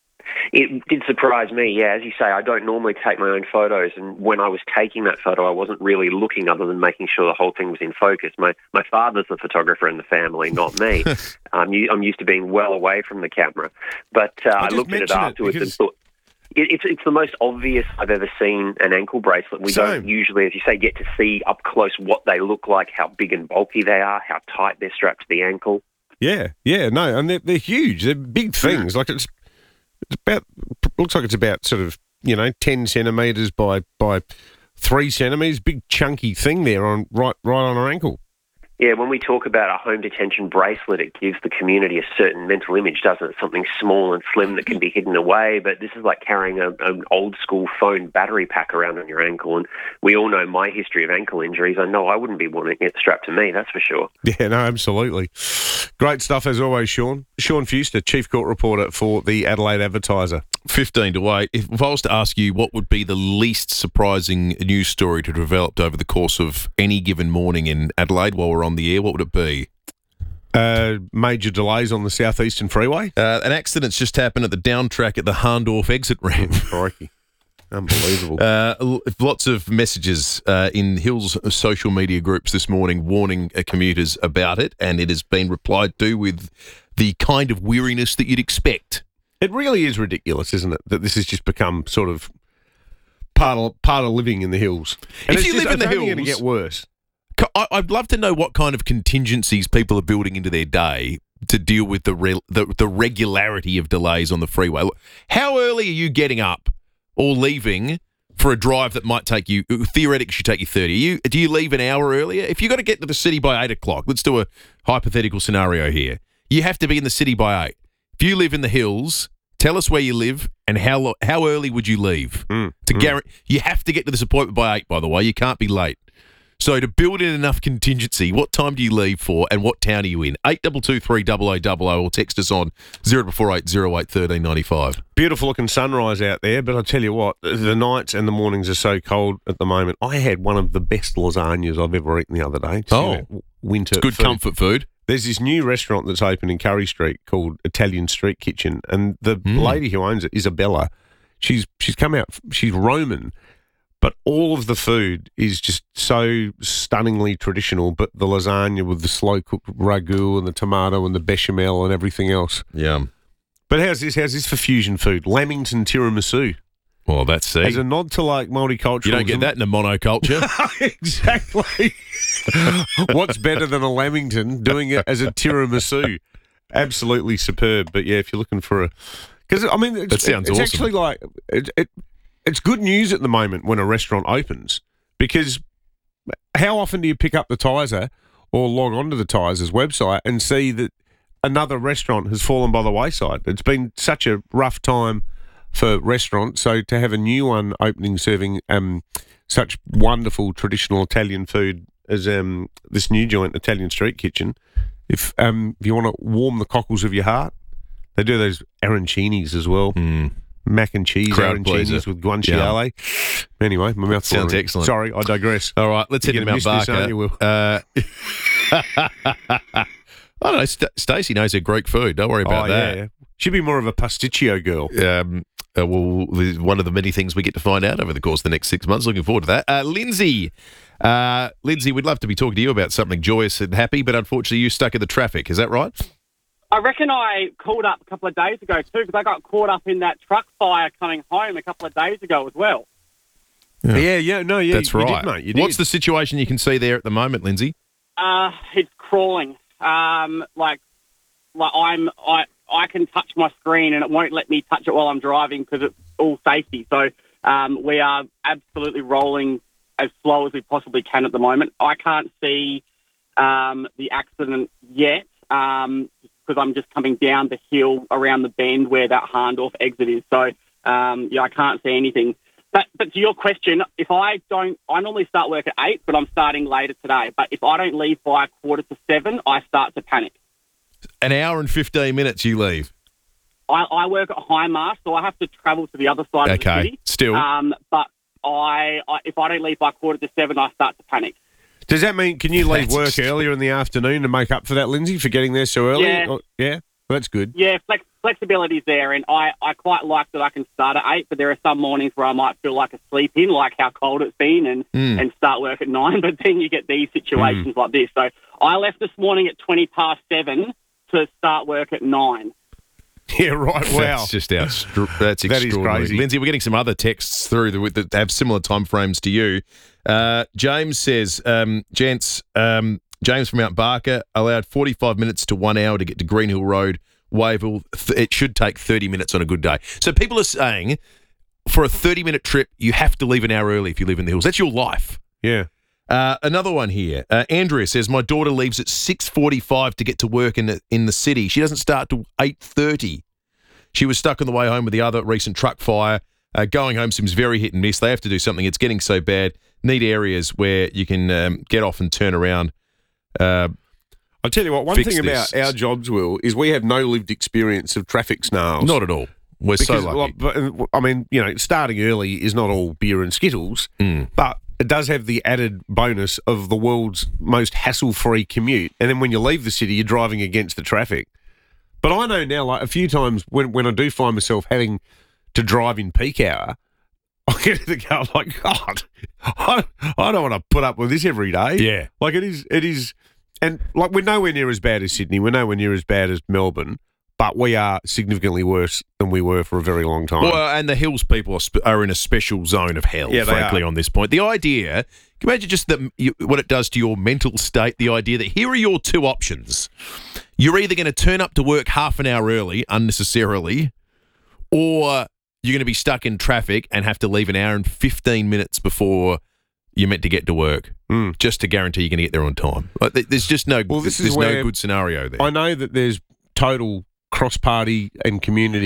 It did surprise me, yeah. As you say, I don't normally take my own photos, and when I was taking that photo, I wasn't really looking other than making sure the whole thing was in focus. My my father's the photographer in the family, not me. I'm, I'm used to being well away from the camera. But uh, I, I looked at it afterwards it and thought, it, it's, it's the most obvious I've ever seen an ankle bracelet. We Same. don't usually, as you say, get to see up close what they look like, how big and bulky they are, how tight they're strapped to the ankle. Yeah, yeah, no, and they're, they're huge. They're big things. Like it's It's about looks like it's about sort of, you know, ten centimetres by by three centimetres, big chunky thing there on right right on her ankle. Yeah, when we talk about a home detention bracelet, it gives the community a certain mental image, doesn't it? Something small and slim that can be hidden away. But this is like carrying a, an old-school phone battery pack around on your ankle. And we all know my history of ankle injuries. I know I wouldn't be wanting it strapped to me, that's for sure. Yeah, no, absolutely. Great stuff as always, Sean. Sean Fuster, Chief Court Reporter for the Adelaide Advertiser. fifteen to eight. If I was to ask you what would be the least surprising news story to have developed over the course of any given morning in Adelaide while we're on the air, what would it be? Uh, major delays on the southeastern freeway. Uh, an accident's just happened at the down track at the Harndorf exit ramp. Crikey. Unbelievable. Uh, lots of messages uh, in Hill's social media groups this morning warning uh, commuters about it, and it has been replied to with the kind of weariness that you'd expect. It really is ridiculous, isn't it, that this has just become sort of part of, part of living in the hills. And if it's you just, live in the it's only hills, going to get worse. I- I'd love to know what kind of contingencies people are building into their day to deal with the re- the, the regularity of delays on the freeway. How early are you getting up or leaving for a drive that might take you, theoretically should take you thirty? You, do you leave an hour earlier? If you've got to get to the city by eight o'clock, let's do a hypothetical scenario here. You have to be in the city by eight. If you live in the hills, tell us where you live and how lo- how early would you leave? Mm, to mm. guarantee, you have to get to this appointment by eight, by the way. You can't be late. So to build in enough contingency, what time do you leave for and what town are you in? eight two two three double oh double oh or text us on zero four eight zero eight one three nine five. Beautiful looking sunrise out there, but I tell you what, the nights and the mornings are so cold at the moment. I had one of the best lasagnas I've ever eaten the other day. Just, Oh. you know, winter It's good food. comfort food. There's this new restaurant that's open in Curry Street called Italian Street Kitchen, and the Mm. lady who owns it, Isabella, she's she's come out, she's Roman, but all of the food is just so stunningly traditional, but the lasagna with the slow-cooked ragu and the tomato and the bechamel and everything else. Yeah. But how's this? How's this for fusion food? Lamington tiramisu. Well, that's see. As a nod to like multiculturalism. You don't get that in a monoculture. Exactly. What's better than a Lamington doing it as a tiramisu? Absolutely superb. But yeah, if you're looking for a, because I mean, it's, That sounds it's awesome. actually like it, it. It's good news at the moment when a restaurant opens, because how often do you pick up the Tizer or log onto the Tizer's website and see that another restaurant has fallen by the wayside? It's been such a rough time for restaurants, so to have a new one opening serving um, such wonderful traditional Italian food as um, this new joint, Italian Street Kitchen, if um, if you want to warm the cockles of your heart, they do those arancinis as well. Mm. Mac and cheese Crowd arancinis pleaser. with guanciale. Anyway, my mouth's Sounds watering. excellent. Sorry, I digress. All right, let's You're head to gonna Mount miss this, aren't you, Will? Barker. Uh, I don't know. St- Stacey knows her Greek food. Don't worry about oh, that. Yeah. She'd be more of a pasticcio girl. Um, uh, well, there's one of the many things we get to find out over the course of the next six months. Looking forward to that. Uh, Lindsay, uh, Lindsay, we'd love to be talking to you about something joyous and happy, but unfortunately, you're stuck in the traffic. Is that right? I reckon I called up a couple of days ago too, because I got caught up in that truck fire coming home a couple of days ago as well. Yeah, yeah, yeah no, yeah. That's you right. Did, mate. You did. What's the situation you can see there at the moment, Lindsay? Uh, it's crawling. Um, like, like I'm, I, I can touch my screen and it won't let me touch it while I'm driving because it's all safety. So um, we are absolutely rolling as slow as we possibly can at the moment. I can't see um, the accident yet. Um, because I'm just coming down the hill around the bend where that Harndorf exit is. So, um, yeah, I can't see anything. But but to your question, if I don't, I normally start work at eight, but I'm starting later today. But if I don't leave by a quarter to seven, I start to panic. An hour and fifteen minutes you leave. I, I work at High Mast, so I have to travel to the other side of the Okay, city. still. Um, but I, I, if I don't leave by a quarter to seven, I start to panic. Does that mean, can you leave That's work extreme. earlier in the afternoon to make up for that, Lindsay, for getting there so early? Yeah. Or- yeah? Well, that's good. Yeah, flex, flexibility's there, and I, I quite like that I can start at eight, but there are some mornings where I might feel like a sleep in, like how cold it's been, and, Mm. and start work at nine, but then you get these situations like this. So I left this morning at twenty past seven to start work at nine. Yeah, right. Wow. That's just outstru- That's That is extraordinary. crazy. Lindsay, we're getting some other texts through that, that have similar time frames to you. Uh, James says, um, gents, um, James from Mount Barker, allowed forty-five minutes to one hour to get to Greenhill Road, Wavell. Th- it should take thirty minutes on a good day. So people are saying for a thirty-minute trip, you have to leave an hour early if you live in the hills. That's your life. Yeah. Uh, another one here. Uh, Andrea says, my daughter leaves at six forty-five to get to work in the, in the city. She doesn't start till eight thirty. She was stuck on the way home with the other recent truck fire. Uh, going home seems very hit and miss. They have to do something. It's getting so bad. Need areas where you can um, get off and turn around. Uh, I'll tell you what, one fix thing this. about our jobs, Will, is we have no lived experience of traffic snarls. Not at all. We're Because, so lucky. like, but, I mean, you know, starting early is not all beer and Skittles, Mm. but it does have the added bonus of the world's most hassle-free commute. And then when you leave the city, you're driving against the traffic. But I know now, like, a few times when, when I do find myself having to drive in peak hour, I get to the go, I'm like, God, I, I don't want to put up with this every day. Yeah. Like, it is, it is, and, like, we're nowhere near as bad as Sydney. We're nowhere near as bad as Melbourne. But we are significantly worse than we were for a very long time. Well, and the hills people are, sp- are in a special zone of hell, Yeah, they frankly, are. on this point. The idea, can you imagine just the, you, what it does to your mental state, the idea that here are your two options. You're either going to turn up to work half an hour early, unnecessarily, or you're going to be stuck in traffic and have to leave an hour and fifteen minutes before you're meant to get to work, mm. just to guarantee you're going to get there on time. Like, th- there's just no, Well, this there's is no where good scenario there. I know that there's total cross-party and community